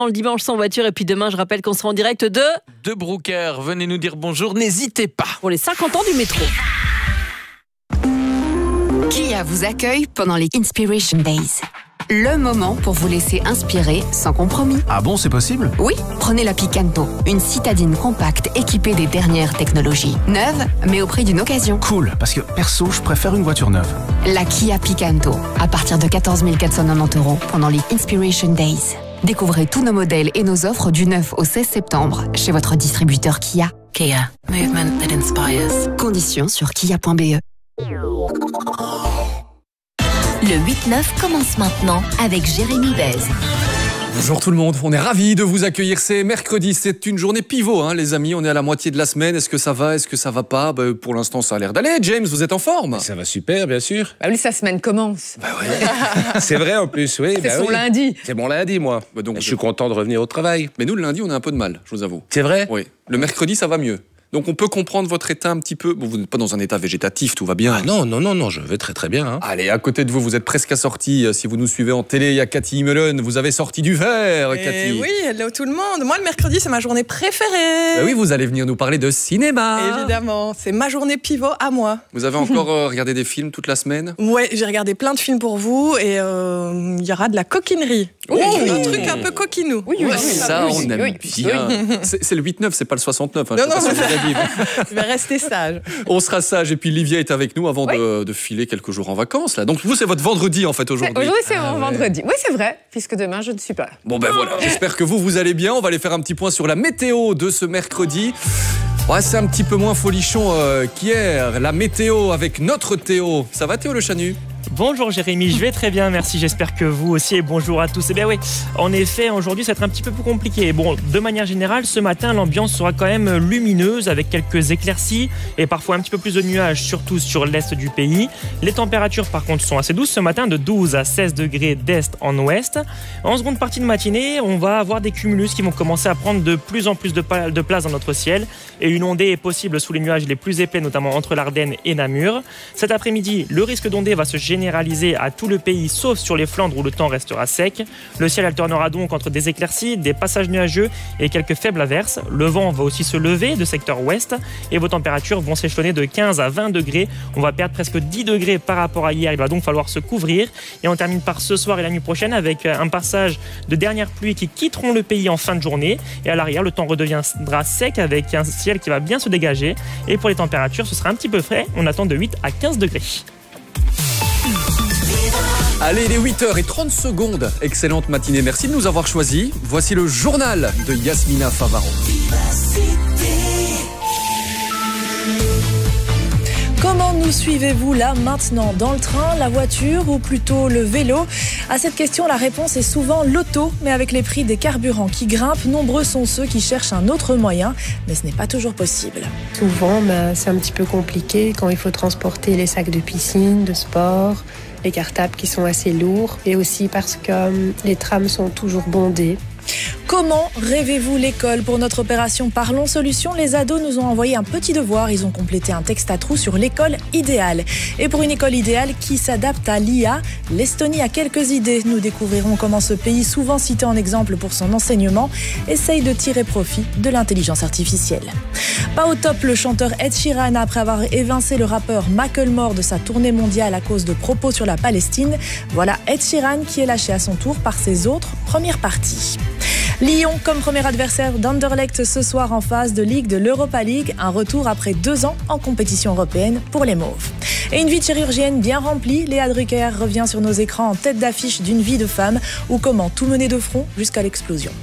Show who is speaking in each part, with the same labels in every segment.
Speaker 1: Le dimanche sans voiture, et puis demain, je rappelle qu'on sera en direct de
Speaker 2: Brooker. Venez nous dire bonjour, n'hésitez pas.
Speaker 1: Pour les 50 ans du métro.
Speaker 3: Kia vous accueille pendant les Inspiration Days. Le moment pour vous laisser inspirer sans compromis.
Speaker 4: Ah bon, c'est possible?
Speaker 3: Oui, prenez la Picanto, une citadine compacte équipée des dernières technologies. Neuve, mais au prix d'une occasion.
Speaker 4: Cool, parce que perso, je préfère une voiture neuve.
Speaker 3: La Kia Picanto, à partir de 14 490 € pendant les Inspiration Days. Découvrez tous nos modèles et nos offres du 9 au 16 septembre chez votre distributeur Kia.
Speaker 5: Kia, movement that inspires.
Speaker 3: Conditions sur kia.be.
Speaker 5: Le 8-9 commence maintenant avec Jérémy Bez.
Speaker 6: Bonjour tout le monde, on est ravis de vous accueillir. C'est mercredi, c'est une journée pivot, les amis. On est à la moitié de la semaine. Est-ce que ça va? Est-ce que ça va pas? Pour l'instant, ça a l'air d'aller. James, vous êtes en forme?
Speaker 7: Ça va super, bien sûr.
Speaker 8: Bah oui, sa semaine commence.
Speaker 7: C'est vrai en plus, oui.
Speaker 8: C'est son lundi.
Speaker 7: C'est mon lundi, moi.
Speaker 6: Donc,
Speaker 7: je suis content de revenir au travail.
Speaker 6: Mais nous, le lundi, on a un peu de mal, je vous avoue.
Speaker 7: C'est vrai?
Speaker 6: Oui. Le mercredi, ça va mieux. Donc on peut comprendre votre état un petit peu. Bon, vous n'êtes pas dans un état végétatif, tout va bien.
Speaker 7: Ah non, je vais très très bien.
Speaker 6: Allez, à côté de vous, vous êtes presque assorti. Si vous nous suivez en télé, il y a Cathy Immelen. Vous avez sorti du verre, Cathy.
Speaker 9: Oui, hello tout le monde. Moi, le mercredi, c'est ma journée préférée.
Speaker 6: Oui, vous allez venir nous parler de cinéma.
Speaker 9: Évidemment, c'est ma journée pivot à moi.
Speaker 6: Vous avez encore regardé des films toute la semaine?
Speaker 9: Ouais, j'ai regardé plein de films pour vous et il y aura de la coquinerie. Un truc un peu coquinou.
Speaker 6: Oui, ça, on aime bien. C'est le 8-9, c'est pas le 69.
Speaker 9: Non, je vais rester sage.
Speaker 6: On sera sage. Et puis Livia est avec nous avant de filer quelques jours en vacances. Là. Donc vous, c'est votre vendredi en fait aujourd'hui.
Speaker 8: Aujourd'hui, c'est mon vendredi. Oui, c'est vrai, puisque demain, je ne suis pas là.
Speaker 6: Bon ben voilà, j'espère que vous allez bien. On va aller faire un petit point sur la météo de ce mercredi. Ouais, c'est un petit peu moins folichon qu'hier. La météo avec notre Théo. Ça va Théo Le Chanu?
Speaker 10: Bonjour Jérémy, je vais très bien, merci, j'espère que vous aussi et bonjour à tous. Eh bien oui, en effet, aujourd'hui ça va être un petit peu plus compliqué. Bon, de manière générale, ce matin, l'ambiance sera quand même lumineuse avec quelques éclaircies et parfois un petit peu plus de nuages, surtout sur l'est du pays. Les températures par contre sont assez douces ce matin, de 12 à 16 degrés d'est en ouest. En seconde partie de matinée, on va avoir des cumulus qui vont commencer à prendre de plus en plus de place dans notre ciel et une ondée est possible sous les nuages les plus épais, notamment entre l'Ardenne et Namur. Cet après-midi, le risque d'ondée va se généralisé à tout le pays, sauf sur les Flandres où le temps restera sec. Le ciel alternera donc entre des éclaircies, des passages nuageux et quelques faibles averses. Le vent va aussi se lever de secteur ouest et vos températures vont s'échelonner de 15 à 20 degrés. On va perdre presque 10 degrés par rapport à hier. Il va donc falloir se couvrir. Et on termine par ce soir et la nuit prochaine avec un passage de dernières pluies qui quitteront le pays en fin de journée. Et à l'arrière, le temps redeviendra sec avec un ciel qui va bien se dégager. Et pour les températures, ce sera un petit peu frais. On attend de 8 à 15 degrés.
Speaker 6: Allez, il est 8h30. Excellente matinée, merci de nous avoir choisis. Voici le journal de Yasmina Favaro.
Speaker 11: Comment nous suivez-vous là maintenant? Dans le train, la voiture ou plutôt le vélo? À cette question, la réponse est souvent l'auto, mais avec les prix des carburants qui grimpent, nombreux sont ceux qui cherchent un autre moyen, mais ce n'est pas toujours possible.
Speaker 12: Souvent, c'est un petit peu compliqué quand il faut transporter les sacs de piscine, de sport, les cartables qui sont assez lourds et aussi parce que les trams sont toujours bondés.
Speaker 11: Comment rêvez-vous l'école? Pour notre opération Parlons Solutions, les ados nous ont envoyé un petit devoir. Ils ont complété un texte à trous sur l'école idéale. Et pour une école idéale qui s'adapte à l'IA, l'Estonie a quelques idées. Nous découvrirons comment ce pays, souvent cité en exemple pour son enseignement, essaye de tirer profit de l'intelligence artificielle. Pas au top, le chanteur Ed Sheeran, après avoir évincé le rappeur Macklemore de sa tournée mondiale à cause de propos sur la Palestine. Voilà Ed Sheeran qui est lâché à son tour par ses autres premières parties. Lyon comme premier adversaire d'Anderlecht ce soir en phase de Ligue de l'Europa League. Un retour après 2 ans en compétition européenne pour les Mauves. Et une vie de chirurgienne bien remplie. Léa Drucker revient sur nos écrans en tête d'affiche d'une vie de femme ou comment tout mener de front jusqu'à l'explosion.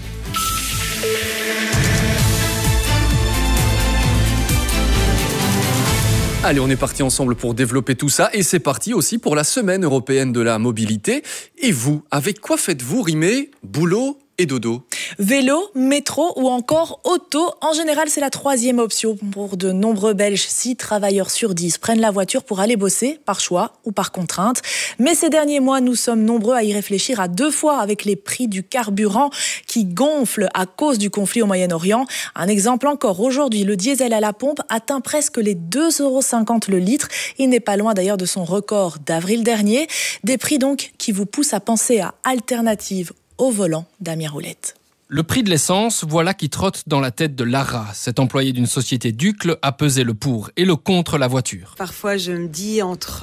Speaker 6: Allez, on est parti ensemble pour développer tout ça et c'est parti aussi pour la semaine européenne de la mobilité. Et vous, avec quoi faites-vous rimer boulot et dodo?
Speaker 11: Vélo, métro ou encore auto. En général, c'est la 3e option pour de nombreux Belges. 6 travailleurs sur 10 prennent la voiture pour aller bosser, par choix ou par contrainte. Mais ces derniers mois, nous sommes nombreux à y réfléchir à 2 fois avec les prix du carburant qui gonflent à cause du conflit au Moyen-Orient. Un exemple encore, aujourd'hui, le diesel à la pompe atteint presque les 2,50 € le litre. Il n'est pas loin d'ailleurs de son record d'avril dernier. Des prix donc qui vous poussent à penser à alternatives au volant, Damien Roulette.
Speaker 13: Le prix de l'essence, voilà qui trotte dans la tête de Lara. Cet employé d'une société d'Uccle a pesé le pour et le contre la voiture.
Speaker 14: Parfois, je me dis entre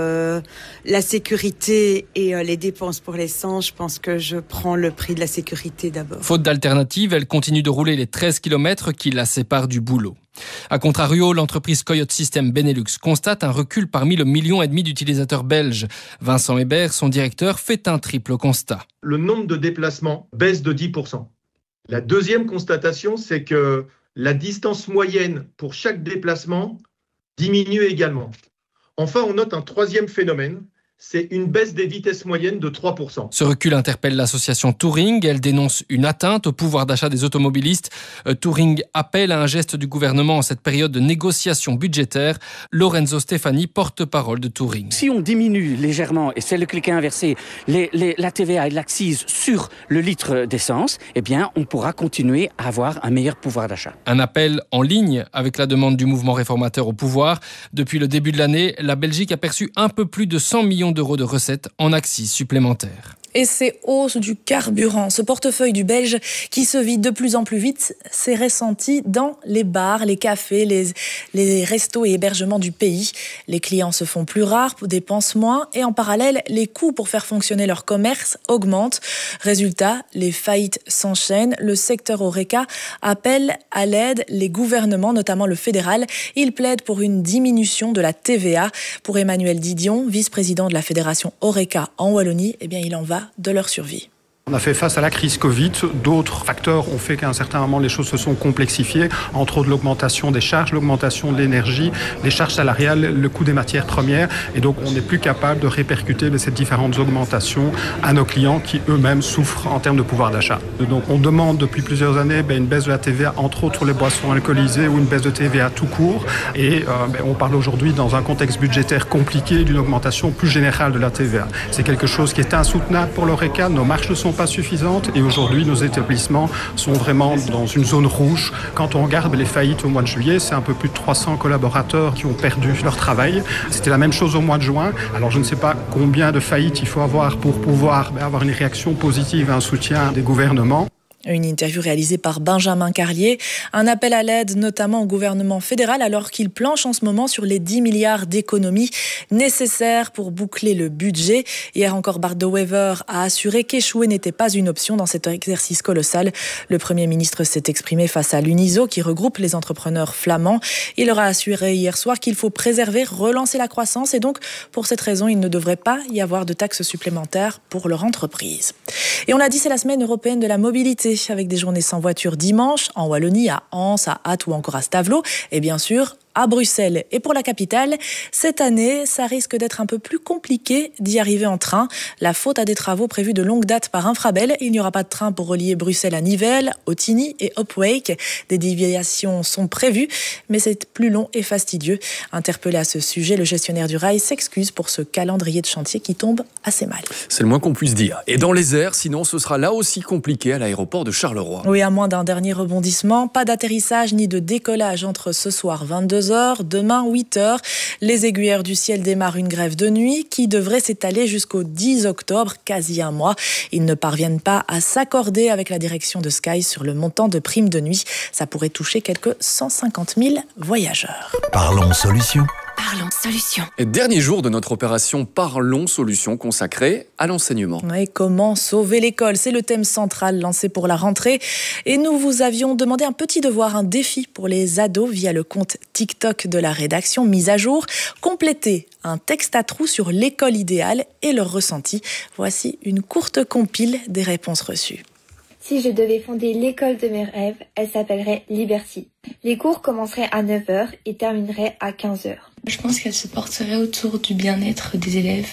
Speaker 14: la sécurité et les dépenses pour l'essence, je pense que je prends le prix de la sécurité d'abord.
Speaker 13: Faute d'alternative, elle continue de rouler les 13 km qui la séparent du boulot. A contrario, l'entreprise Coyote System Benelux constate un recul parmi le 1,5 million d'utilisateurs belges. Vincent Hébert, son directeur, fait un triple constat.
Speaker 15: Le nombre de déplacements baisse de 10%. La deuxième constatation, c'est que la distance moyenne pour chaque déplacement diminue également. Enfin, on note un troisième phénomène, c'est une baisse des vitesses moyennes de 3%.
Speaker 13: Ce recul interpelle l'association Touring. Elle dénonce une atteinte au pouvoir d'achat des automobilistes. Touring appelle à un geste du gouvernement en cette période de négociation budgétaire. Lorenzo Stefani, porte-parole de Touring.
Speaker 16: Si on diminue légèrement, et c'est le clic inversé, la TVA et l'accise sur le litre d'essence, eh bien, on pourra continuer à avoir un meilleur pouvoir d'achat.
Speaker 13: Un appel en ligne avec la demande du mouvement réformateur au pouvoir. Depuis le début de l'année, la Belgique a perçu un peu plus de 100 millions d'euros de recettes en accises supplémentaires.
Speaker 11: Et ces hausses du carburant, ce portefeuille du Belge qui se vide de plus en plus vite, c'est ressenti dans les bars, les cafés, les restos et hébergements du pays. Les clients se font plus rares, dépensent moins et en parallèle, les coûts pour faire fonctionner leur commerce augmentent. Résultat, les faillites s'enchaînent. Le secteur Horeca appelle à l'aide les gouvernements, notamment le fédéral. Il plaide pour une diminution de la TVA. Pour Emmanuel Didion, vice-président de la fédération Horeca en Wallonie, eh bien, il en va de leur survie.
Speaker 17: On a fait face à la crise Covid. D'autres facteurs ont fait qu'à un certain moment, les choses se sont complexifiées. Entre autres, l'augmentation des charges, l'augmentation de l'énergie, les charges salariales, le coût des matières premières. Et donc, on n'est plus capable de répercuter ces différentes augmentations à nos clients qui eux-mêmes souffrent en termes de pouvoir d'achat. Donc, on demande depuis plusieurs années une baisse de la TVA, entre autres sur les boissons alcoolisées ou une baisse de TVA tout court. Et on parle aujourd'hui, dans un contexte budgétaire compliqué, d'une augmentation plus générale de la TVA. C'est quelque chose qui est insoutenable pour l'Horeca. Nos marges ne sont pas suffisantes et aujourd'hui nos établissements sont vraiment dans une zone rouge. Quand on regarde les faillites au mois de juillet, c'est un peu plus de 300 collaborateurs qui ont perdu leur travail. C'était la même chose au mois de juin. Alors je ne sais pas combien de faillites il faut avoir pour pouvoir avoir une réaction positive et un soutien des gouvernements.
Speaker 11: Une interview réalisée par Benjamin Carlier. Un appel à l'aide notamment au gouvernement fédéral alors qu'il planche en ce moment sur les 10 milliards d'économies nécessaires pour boucler le budget. Hier encore, Bart De Wever a assuré qu'échouer n'était pas une option dans cet exercice colossal. Le Premier ministre s'est exprimé face à l'UNISO qui regroupe les entrepreneurs flamands. Il leur a assuré hier soir qu'il faut préserver, relancer la croissance et donc pour cette raison, il ne devrait pas y avoir de taxes supplémentaires pour leur entreprise. Et on l'a dit, c'est la semaine européenne de la mobilité, avec des journées sans voiture dimanche, en Wallonie, à Anse, à Ath ou encore à Stavelot, et bien sûr à Bruxelles. Et pour la capitale, cette année, ça risque d'être un peu plus compliqué d'y arriver en train. La faute à des travaux prévus de longue date par Infrabel. Il n'y aura pas de train pour relier Bruxelles à Nivelles, Otigny et Hopwake. Des déviations sont prévues, mais c'est plus long et fastidieux. Interpellé à ce sujet, le gestionnaire du rail s'excuse pour ce calendrier de chantier qui tombe assez mal.
Speaker 6: C'est le moins qu'on puisse dire. Et dans les airs, sinon ce sera là aussi compliqué à l'aéroport de Charleroi.
Speaker 11: Oui, à moins d'un dernier rebondissement, pas d'atterrissage ni de décollage entre ce soir 22h, demain 8h. Les aiguilleurs du ciel démarrent une grève de nuit qui devrait s'étaler jusqu'au 10 octobre, quasi un mois. Ils ne parviennent pas à s'accorder avec la direction de Sky sur le montant de prime de nuit. Ça pourrait toucher quelques 150 000 voyageurs.
Speaker 18: Parlons solutions.
Speaker 3: Parlons Solutions.
Speaker 6: Et dernier jour de notre opération Parlons Solutions consacrée à l'enseignement.
Speaker 11: Oui, comment sauver l'école? C'est le thème central lancé pour la rentrée. Et nous vous avions demandé un petit devoir, un défi pour les ados via le compte TikTok de la rédaction Mise à jour. Compléter un texte à trous sur l'école idéale et leur ressenti. Voici une courte compile des réponses reçues.
Speaker 19: Si je devais fonder l'école de mes rêves, elle s'appellerait Liberty. Les cours commenceraient à 9h et termineraient à 15h.
Speaker 20: Je pense qu'elle se porterait autour du bien-être des élèves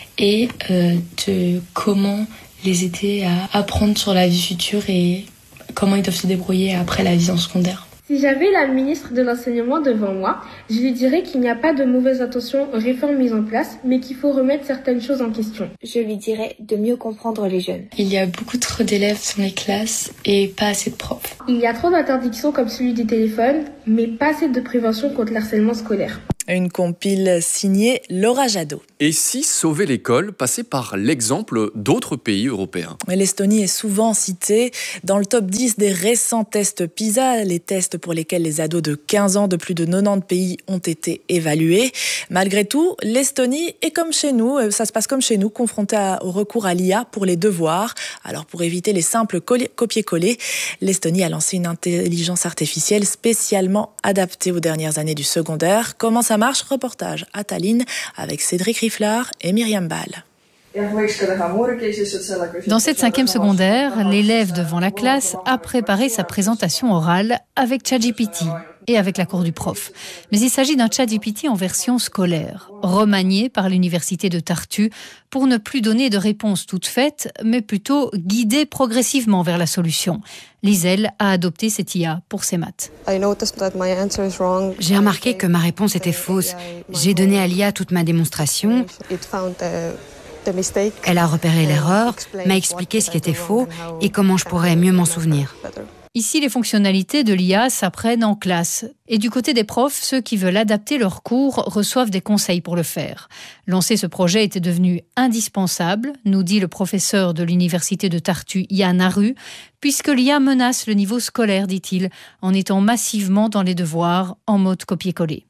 Speaker 20: et de comment les aider à apprendre sur la vie future et comment ils doivent se débrouiller après la vie en secondaire.
Speaker 21: Si j'avais la ministre de l'Enseignement devant moi, je lui dirais qu'il n'y a pas de mauvaises intentions aux réformes mises en place, mais qu'il faut remettre certaines choses en question.
Speaker 19: Je lui dirais de mieux comprendre les jeunes.
Speaker 20: Il y a beaucoup trop d'élèves dans les classes et pas assez de profs.
Speaker 21: Il y a trop d'interdictions comme celui du téléphone, mais pas assez de prévention contre le harcèlement scolaire.
Speaker 11: Une compile signée Laura Jadot.
Speaker 6: Et si sauver l'école passait par l'exemple d'autres pays européens?
Speaker 11: L'Estonie est souvent citée dans le top 10 des récents tests PISA, les tests pour lesquels les ados de 15 ans de plus de 90 pays ont été évalués. Malgré tout, l'Estonie est comme chez nous, ça se passe comme chez nous, confrontée au recours à l'IA pour les devoirs. Alors pour éviter les simples copier-coller, l'Estonie a lancé une intelligence artificielle spécialement adaptée aux dernières années du secondaire. Comment ça marche? Reportage à Tallinn avec Cédric Riflard et Myriam Ball.
Speaker 18: Dans cette 5e secondaire, l'élève devant la classe a préparé sa présentation orale avec ChatGPT et avec l'accord du prof. Mais il s'agit d'un ChatGPT en version scolaire, remanié par l'université de Tartu pour ne plus donner de réponse toute faite, mais plutôt guider progressivement vers la solution. Liselle a adopté cette IA pour ses maths.
Speaker 22: J'ai remarqué que ma réponse était fausse. J'ai donné à l'IA toute ma démonstration. Elle a repéré l'erreur, m'a expliqué ce qui était faux et comment je pourrais mieux m'en souvenir.
Speaker 18: Ici, les fonctionnalités de l'IA s'apprennent en classe. Et du côté des profs, ceux qui veulent adapter leurs cours reçoivent des conseils pour le faire. Lancer ce projet était devenu indispensable, nous dit le professeur de l'université de Tartu, Yann Aru, puisque l'IA menace le niveau scolaire, dit-il, en étant massivement dans les devoirs en mode copier-coller.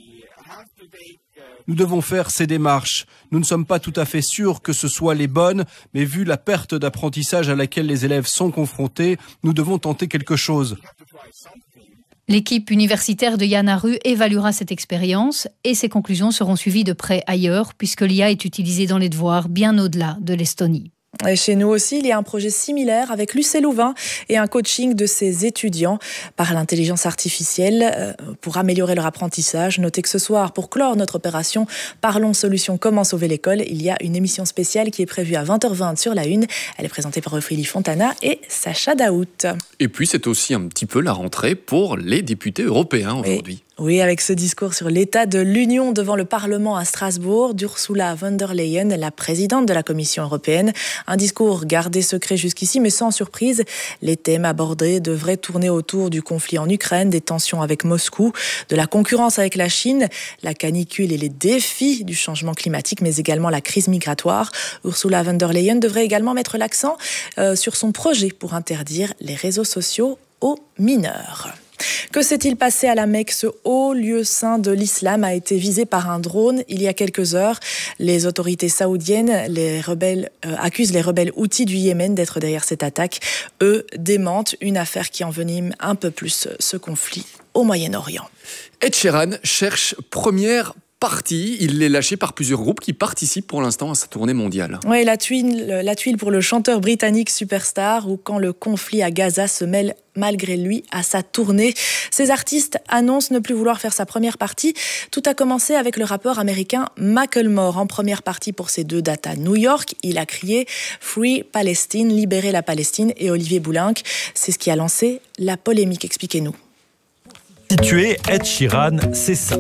Speaker 23: Nous devons faire ces démarches. Nous ne sommes pas tout à fait sûrs que ce soit les bonnes, mais vu la perte d'apprentissage à laquelle les élèves sont confrontés, nous devons tenter quelque chose.
Speaker 18: L'équipe universitaire de Yann Aru évaluera cette expérience et ses conclusions seront suivies de près ailleurs, puisque l'IA est utilisée dans les devoirs bien au-delà de l'Estonie.
Speaker 11: Et chez nous aussi, il y a un projet similaire avec l'UC Louvain et un coaching de ses étudiants par l'intelligence artificielle pour améliorer leur apprentissage. Notez que ce soir, pour clore notre opération Parlons Solutions, comment sauver l'école, il y a une émission spéciale qui est prévue à 20h20 sur la Une. Elle est présentée par Ophélie Fontana et Sacha Daout.
Speaker 6: Et puis c'est aussi un petit peu la rentrée pour les députés européens aujourd'hui.
Speaker 11: Oui, avec ce discours sur l'état de l'Union devant le Parlement à Strasbourg d'Ursula von der Leyen, la présidente de la Commission européenne. Un discours gardé secret jusqu'ici, mais sans surprise. Les thèmes abordés devraient tourner autour du conflit en Ukraine, des tensions avec Moscou, de la concurrence avec la Chine, la canicule et les défis du changement climatique, mais également la crise migratoire. Ursula von der Leyen devrait également mettre l'accent sur son projet pour interdire les réseaux sociaux aux mineurs. Que s'est-il passé à la Mecque? Ce haut lieu saint de l'islam a été visé par un drone il y a quelques heures. Les autorités saoudiennes accusent les rebelles houthis du Yémen d'être derrière cette attaque. Eux démentent, une affaire qui envenime un peu plus ce conflit au Moyen-Orient.
Speaker 6: Ed Sheeran cherche première partie. Il est lâché par plusieurs groupes qui participent pour l'instant à sa tournée mondiale.
Speaker 11: Oui, la tuile pour le chanteur britannique Superstar, ou quand le conflit à Gaza se mêle malgré lui à sa tournée. Ces artistes annoncent ne plus vouloir faire sa première partie. Tout a commencé avec le rappeur américain Macklemore. En première partie pour ses 2 dates à New York, il a crié « Free Palestine », libérer la Palestine, et Olivier Boulinck, c'est ce qui a lancé la polémique. Expliquez-nous.
Speaker 24: Si tu es Ed Sheeran, c'est ça.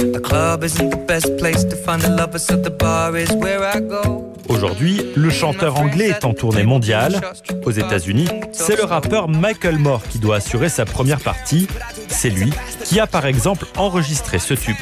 Speaker 24: Aujourd'hui, le chanteur anglais est en tournée mondiale. Aux États-Unis, c'est le rappeur Macklemore qui doit assurer sa première partie. C'est lui qui a par exemple enregistré ce tube.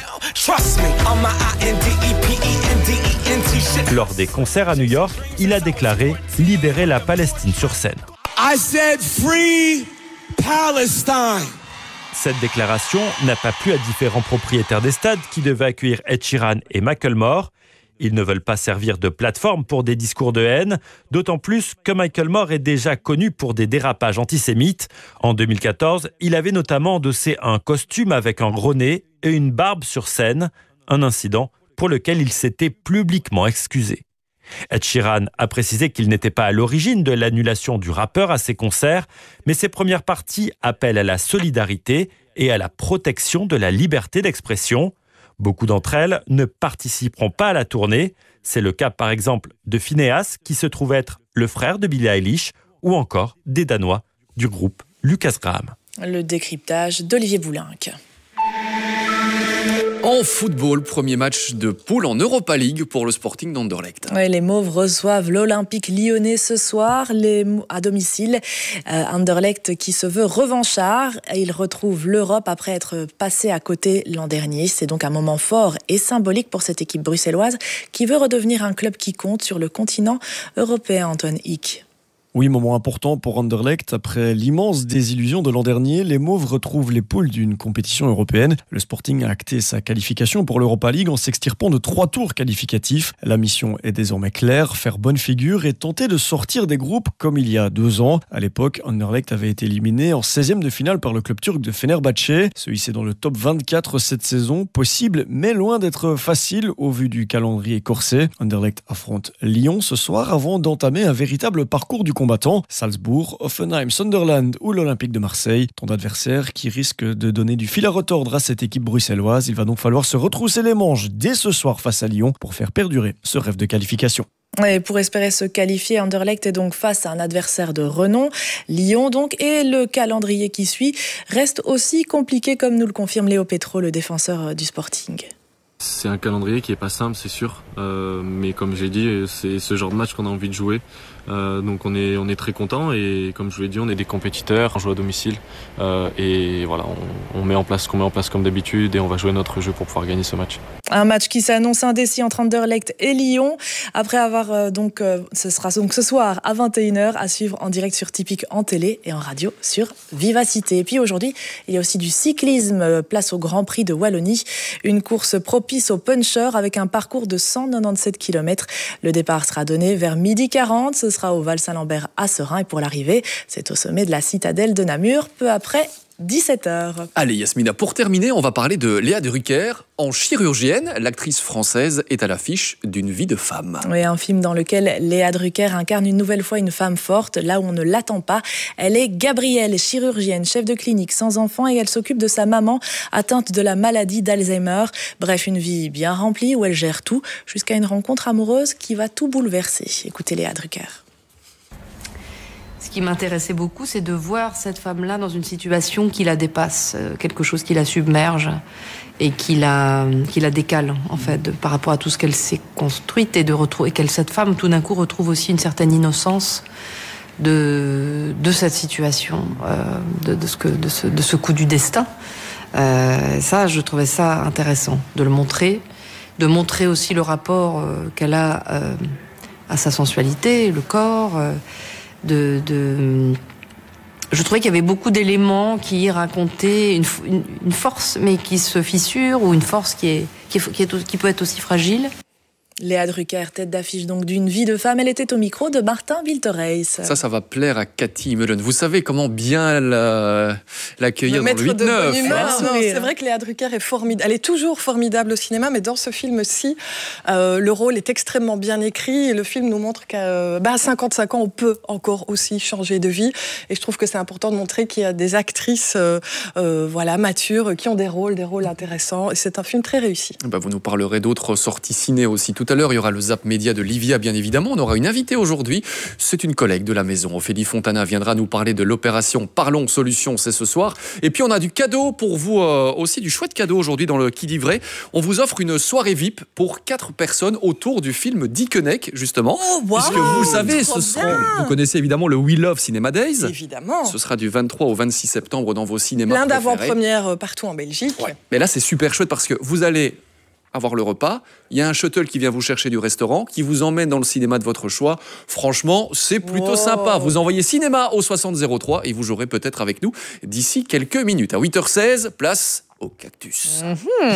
Speaker 24: Lors des concerts à New York, il a déclaré « Libérer la Palestine » sur scène. I said free Palestine. Cette déclaration n'a pas plu à différents propriétaires des stades qui devaient accueillir Ed Sheeran et Macklemore. Ils ne veulent pas servir de plateforme pour des discours de haine, d'autant plus que Macklemore est déjà connu pour des dérapages antisémites. En 2014, il avait notamment endossé un costume avec un gros nez et une barbe sur scène, un incident pour lequel il s'était publiquement excusé. Ed Sheeran a précisé qu'il n'était pas à l'origine de l'annulation du rappeur à ses concerts, mais ses premières parties appellent à la solidarité et à la protection de la liberté d'expression. Beaucoup d'entre elles ne participeront pas à la tournée. C'est le cas par exemple de Phineas, qui se trouve être le frère de Billie Eilish, ou encore des Danois du groupe Lucas Graham.
Speaker 11: Le décryptage d'Olivier Boulinck.
Speaker 6: En football, premier match de poule en Europa League pour le Sporting d'Anderlecht.
Speaker 11: Ouais, les Mauves reçoivent l'Olympique Lyonnais ce soir à domicile. Anderlecht qui se veut revanchard. Il retrouve l'Europe après être passé à côté l'an dernier. C'est donc un moment fort et symbolique pour cette équipe bruxelloise qui veut redevenir un club qui compte sur le continent européen, Antoine Hick.
Speaker 1: Oui, moment important pour Anderlecht. Après l'immense désillusion de l'an dernier, les Mauves retrouvent les poules d'une compétition européenne. Le Sporting a acté sa qualification pour l'Europa League en s'extirpant de 3 tours qualificatifs. La mission est désormais claire, faire bonne figure et tenter de sortir des groupes comme il y a 2 ans. À l'époque, Anderlecht avait été éliminé en 16e de finale par le club turc de Fenerbahçe. Se hisser dans le top 24 cette saison, possible mais loin d'être facile au vu du calendrier corsé. Anderlecht affronte Lyon ce soir avant d'entamer un véritable parcours du combattant. Salzbourg, Hoffenheim, Sunderland ou l'Olympique de Marseille. Tant d'adversaires qui risquent de donner du fil à retordre à cette équipe bruxelloise. Il va donc falloir se retrousser les manches dès ce soir face à Lyon pour faire perdurer ce rêve de qualification.
Speaker 11: Et pour espérer se qualifier, Anderlecht est donc face à un adversaire de renom, Lyon donc, et le calendrier qui suit reste aussi compliqué comme nous le confirme Léo Petro, le défenseur du Sporting.
Speaker 2: C'est un calendrier qui est pas simple, c'est sûr, mais comme j'ai dit, c'est ce genre de match qu'on a envie de jouer. Donc on est très content et comme je vous l'ai dit, on est des compétiteurs, on joue à domicile et voilà, on met en place ce qu'on met en place comme d'habitude et on va jouer notre jeu pour pouvoir gagner ce match.
Speaker 11: Un match qui s'annonce indécis entre Anderlecht et Lyon après avoir ce sera donc ce soir à 21h à suivre en direct sur Typique en télé et en radio sur Vivacité. Et puis aujourd'hui, il y a aussi du cyclisme, place au Grand Prix de Wallonie, une course propice aux punchers avec un parcours de 197 km. Le départ sera donné vers 12h40, ce sera au Val-Saint-Lambert à Serein et pour l'arrivée, c'est au sommet de la citadelle de Namur, peu après 17h.
Speaker 6: Allez Yasmina, pour terminer, on va parler de Léa Drucker. En chirurgienne, l'actrice française est à l'affiche d'une vie de femme.
Speaker 11: Oui, un film dans lequel Léa Drucker incarne une nouvelle fois une femme forte, là où on ne l'attend pas. Elle est Gabrielle, chirurgienne, chef de clinique, sans enfant, et elle s'occupe de sa maman atteinte de la maladie d'Alzheimer. Bref, une vie bien remplie où elle gère tout, jusqu'à une rencontre amoureuse qui va tout bouleverser. Écoutez Léa Drucker.
Speaker 4: Ce qui m'intéressait beaucoup, c'est de voir cette femme-là dans une situation qui la dépasse, quelque chose qui la submerge et qui la décale, en fait, par rapport à tout ce qu'elle s'est construite et cette femme, tout d'un coup, retrouve aussi une certaine innocence de cette situation, de ce coup du destin. Ça, je trouvais ça intéressant de le montrer, de montrer aussi le rapport qu'elle a à sa sensualité, le corps. Je trouvais qu'il y avait beaucoup d'éléments qui racontaient une force, mais qui se fissure, ou une force qui peut être aussi fragile.
Speaker 11: Léa Drucker, tête d'affiche donc d'une vie de femme, elle était au micro de Martin Wiltereis.
Speaker 6: Ça va plaire à Cathy Mullen. Vous savez comment bien l'accueillir dans le 8-9.
Speaker 9: C'est vrai que Léa Drucker est formidable. Elle est toujours formidable au cinéma, mais dans ce film-ci, le rôle est extrêmement bien écrit et le film nous montre qu'à 55 ans, on peut encore aussi changer de vie. Et je trouve que c'est important de montrer qu'il y a des actrices matures qui ont des rôles intéressants. Et c'est un film très réussi.
Speaker 6: Vous nous parlerez d'autres sorties ciné aussi. Tout à l'heure, il y aura le Zap Média de Livia, bien évidemment. On aura une invitée aujourd'hui. C'est une collègue de la maison. Ophélie Fontana viendra nous parler de l'opération Parlons Solutions, c'est ce soir. Et puis, on a du cadeau pour vous aussi, du chouette cadeau aujourd'hui dans le Qui dit vrai. On vous offre une soirée VIP pour 4 personnes autour du film Dickeneck, justement.
Speaker 9: Oh, wow,
Speaker 6: puisque vous savez, vous connaissez évidemment le We Love Cinema Days.
Speaker 9: Évidemment.
Speaker 6: Ce sera du 23 au 26 septembre dans vos cinémas
Speaker 9: plein
Speaker 6: préférés.
Speaker 9: d'avant-premières partout en Belgique.
Speaker 6: Ouais. Mais là, c'est super chouette parce que vous allez avoir le repas, il y a un shuttle qui vient vous chercher du restaurant, qui vous emmène dans le cinéma de votre choix. Franchement, c'est plutôt sympa. Vous envoyez cinéma au 6003 et vous jouerez peut-être avec nous d'ici quelques minutes. À 8h16, place au cactus.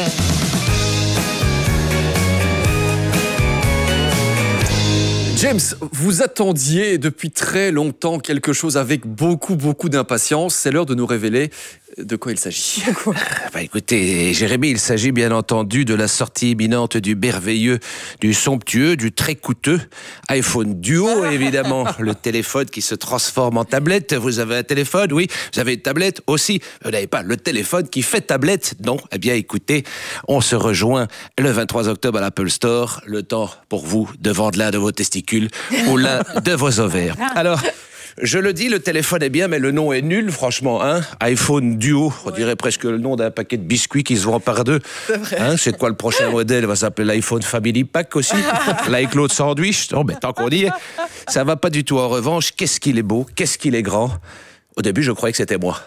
Speaker 6: James, vous attendiez depuis très longtemps quelque chose avec beaucoup d'impatience. C'est l'heure de nous révéler de quoi il s'agit.
Speaker 7: Écoutez, Jérémy, il s'agit bien entendu de la sortie imminente du merveilleux, du somptueux, du très coûteux iPhone Duo, évidemment. Le téléphone qui se transforme en tablette. Vous avez un téléphone, oui. Vous avez une tablette aussi. Vous n'avez pas le téléphone qui fait tablette, non. Eh bien, écoutez, on se rejoint le 23 octobre à l'Apple Store. Le temps pour vous de vendre l'un de vos testicules ou l'un de vos ovaires. Alors, Je le dis, le téléphone est bien, mais le nom est nul, franchement. Hein, iPhone Duo, on dirait presque le nom d'un paquet de biscuits qui se vend par deux.
Speaker 9: C'est vrai.
Speaker 7: Hein, c'est quoi le prochain modèle? Il va s'appeler l'iPhone Family Pack aussi. L'iCloud Sandwich. Non, mais tant qu'on y est, ça va pas du tout. En revanche, qu'est-ce qu'il est beau, qu'est-ce qu'il est grand. Au début, je croyais que c'était moi.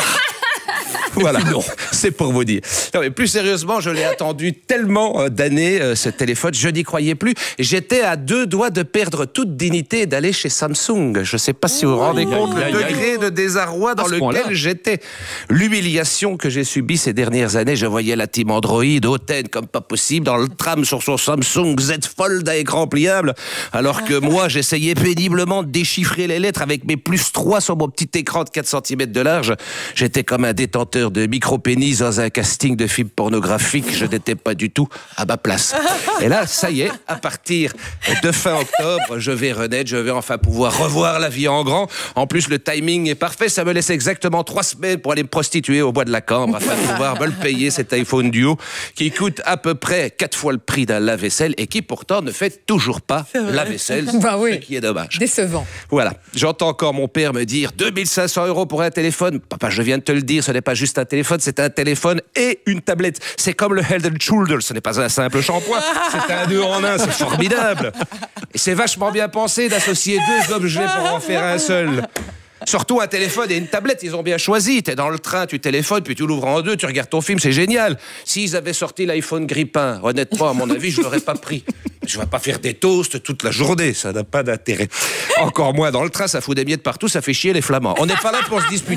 Speaker 7: Voilà, non, c'est pour vous dire. Non, mais plus sérieusement, je l'ai attendu tellement d'années, ce téléphone, je n'y croyais plus. J'étais à 2 doigts de perdre toute dignité et d'aller chez Samsung. Je ne sais pas si vous vous rendez compte le degré de désarroi dans lequel j'étais. L'humiliation que j'ai subie ces dernières années, je voyais la team Android hautaine comme pas possible dans le tram sur son Samsung Z Fold à écran pliable, alors que moi, j'essayais péniblement de déchiffrer les lettres avec mes +3 sur mon petit écran de 4 cm de large. J'étais comme un détenteur de micro-pénis dans un casting de film pornographique. Je n'étais pas du tout à ma place. Et là, ça y est, à partir de fin octobre, je vais renaître, je vais enfin pouvoir revoir la vie en grand. En plus, le timing est parfait. Ça me laisse exactement 3 semaines pour aller me prostituer au bois de la Cambre afin de pouvoir me le payer, cet iPhone Duo qui coûte à peu près 4 fois le prix d'un lave-vaisselle et qui pourtant ne fait toujours pas la vaisselle, ce qui est dommage.
Speaker 5: Décevant.
Speaker 7: Voilà. J'entends encore mon père me dire 2500 € pour un téléphone. Papa, je viens de te le dire, ce n'est pas juste un téléphone, c'est un téléphone et une tablette. C'est comme le Head & Shoulders, ce n'est pas un simple shampoing, c'est un 2 en 1, c'est formidable. Et c'est vachement bien pensé d'associer 2 objets pour en faire un seul. Surtout un téléphone et une tablette, ils ont bien choisi. T'es dans le train, tu téléphones, puis tu l'ouvres en 2, tu regardes ton film, c'est génial. S'ils avaient sorti l'iPhone Grippin, honnêtement, à mon avis, je l'aurais pas pris. Je vais pas faire des toasts toute la journée, ça n'a pas d'intérêt. Encore moins dans le train, ça fout des miettes partout, ça fait chier les Flamands. On n'est pas là pour se disputer.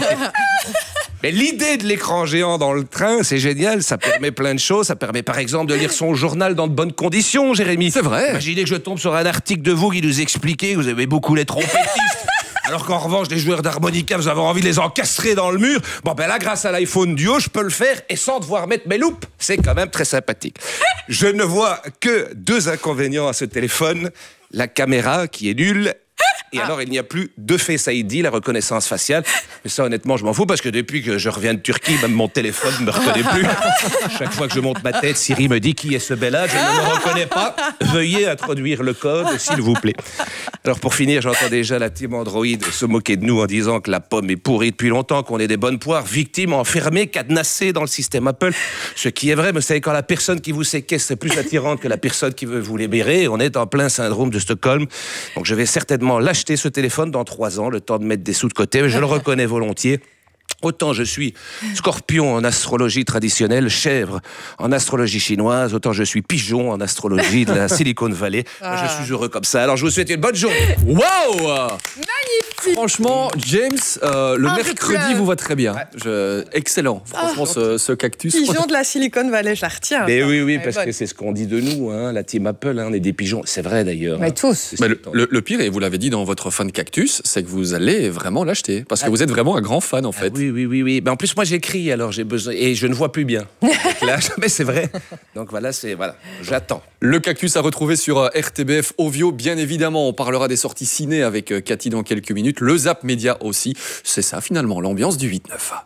Speaker 7: Mais l'idée de l'écran géant dans le train, c'est génial, ça permet plein de choses. Ça permet par exemple de lire son journal dans de bonnes conditions, Jérémy.
Speaker 6: C'est vrai.
Speaker 7: Imaginez que je tombe sur un article de vous qui nous expliquait que vous aimez beaucoup les trompettistes. Alors qu'en revanche, les joueurs d'harmonica, vous avez envie de les encastrer dans le mur. Bon, ben là, grâce à l'iPhone Duo, je peux le faire et sans devoir mettre mes loupes. C'est quand même très sympathique. Je ne vois que 2 inconvénients à ce téléphone. La caméra, qui est nulle. Et alors, il n'y a plus de Face ID, la reconnaissance faciale. Mais ça, honnêtement, je m'en fous parce que depuis que je reviens de Turquie, même mon téléphone ne me reconnaît plus. Chaque fois que je monte ma tête, Siri me dit qui est ce bel âge. Je ne me reconnais pas. Veuillez introduire le code, s'il vous plaît. Alors, pour finir, j'entends déjà la team Android se moquer de nous en disant que la pomme est pourrie depuis longtemps, qu'on est des bonnes poires, victimes, enfermées, cadenassées dans le système Apple. Ce qui est vrai, mais vous savez, quand la personne qui vous séquestre est plus attirante que la personne qui veut vous libérer, on est en plein syndrome de Stockholm. Donc, je vais certainement l'acheter ce téléphone dans 3 ans, le temps de mettre des sous de côté, mais je le reconnais volontiers. Autant je suis scorpion en astrologie traditionnelle, chèvre en astrologie chinoise, autant je suis pigeon en astrologie de la Silicon Valley. Je suis heureux comme ça. Alors je vous souhaite une bonne journée.
Speaker 6: Waouh!
Speaker 5: Magnifique!
Speaker 6: Franchement, James, le mercredi vous va très bien. Excellent. Franchement, ce cactus.
Speaker 9: Pigeon de la Silicon Valley, je la retiens.
Speaker 7: Mais oui, parce que c'est ce qu'on dit de nous, hein, la team Apple, hein, on est des pigeons. C'est vrai d'ailleurs.
Speaker 5: Mais tous.
Speaker 6: Mais le pire, et vous l'avez dit dans votre fan cactus, c'est que vous allez vraiment l'acheter. Parce que vous êtes vraiment un grand fan, en fait.
Speaker 7: Oui. Ben, en plus, moi, j'écris, alors j'ai besoin... Et je ne vois plus bien. Là, mais c'est vrai. Donc voilà, j'attends.
Speaker 6: Le cactus à retrouver sur RTBF Ovio, bien évidemment. On parlera des sorties ciné avec Cathy dans quelques minutes. Le Zap Média aussi. C'est ça, finalement, l'ambiance du 8-9.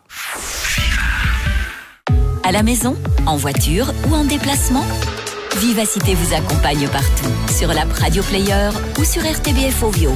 Speaker 8: À la maison, en voiture ou en déplacement, Vivacité vous accompagne partout. Sur l'app Radio Player ou sur RTBF Ovio.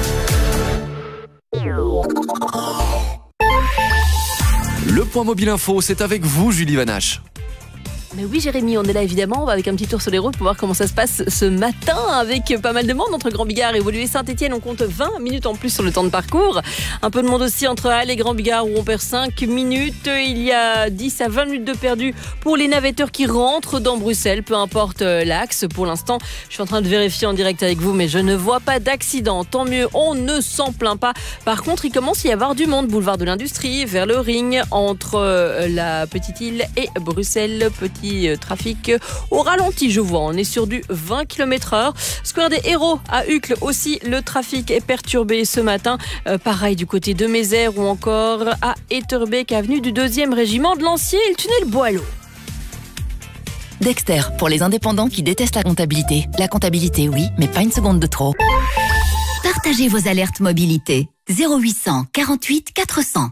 Speaker 6: Le point mobile info, c'est avec vous, Julie Vanache.
Speaker 10: Mais oui, Jérémy, on est là évidemment avec un petit tour sur les routes pour voir comment ça se passe ce matin avec pas mal de monde entre Grand Bigard et Woluwe Saint-Etienne. On compte 20 minutes en plus sur le temps de parcours. Un peu de monde aussi entre Halle et Grand Bigard où on perd 5 minutes. Il y a 10 à 20 minutes de perdu pour les navetteurs qui rentrent dans Bruxelles, peu importe l'axe. Pour l'instant, je suis en train de vérifier en direct avec vous, mais je ne vois pas d'accident. Tant mieux, on ne s'en plaint pas. Par contre, il commence à y avoir du monde. Boulevard de l'Industrie, vers le Ring, entre la Petite Île et Bruxelles. Petit trafic au ralenti, je vois. On est sur du 20 km/h. Square des Héros à Uccle aussi, le trafic est perturbé ce matin. Pareil du côté de Mézère ou encore à Etterbeek, avenue du 2e régiment de Lancier et le tunnel Boileau.
Speaker 8: Dexter, pour les indépendants qui détestent la comptabilité. La comptabilité, oui, mais pas une seconde de trop. Partagez vos alertes mobilité. 0800 48 400.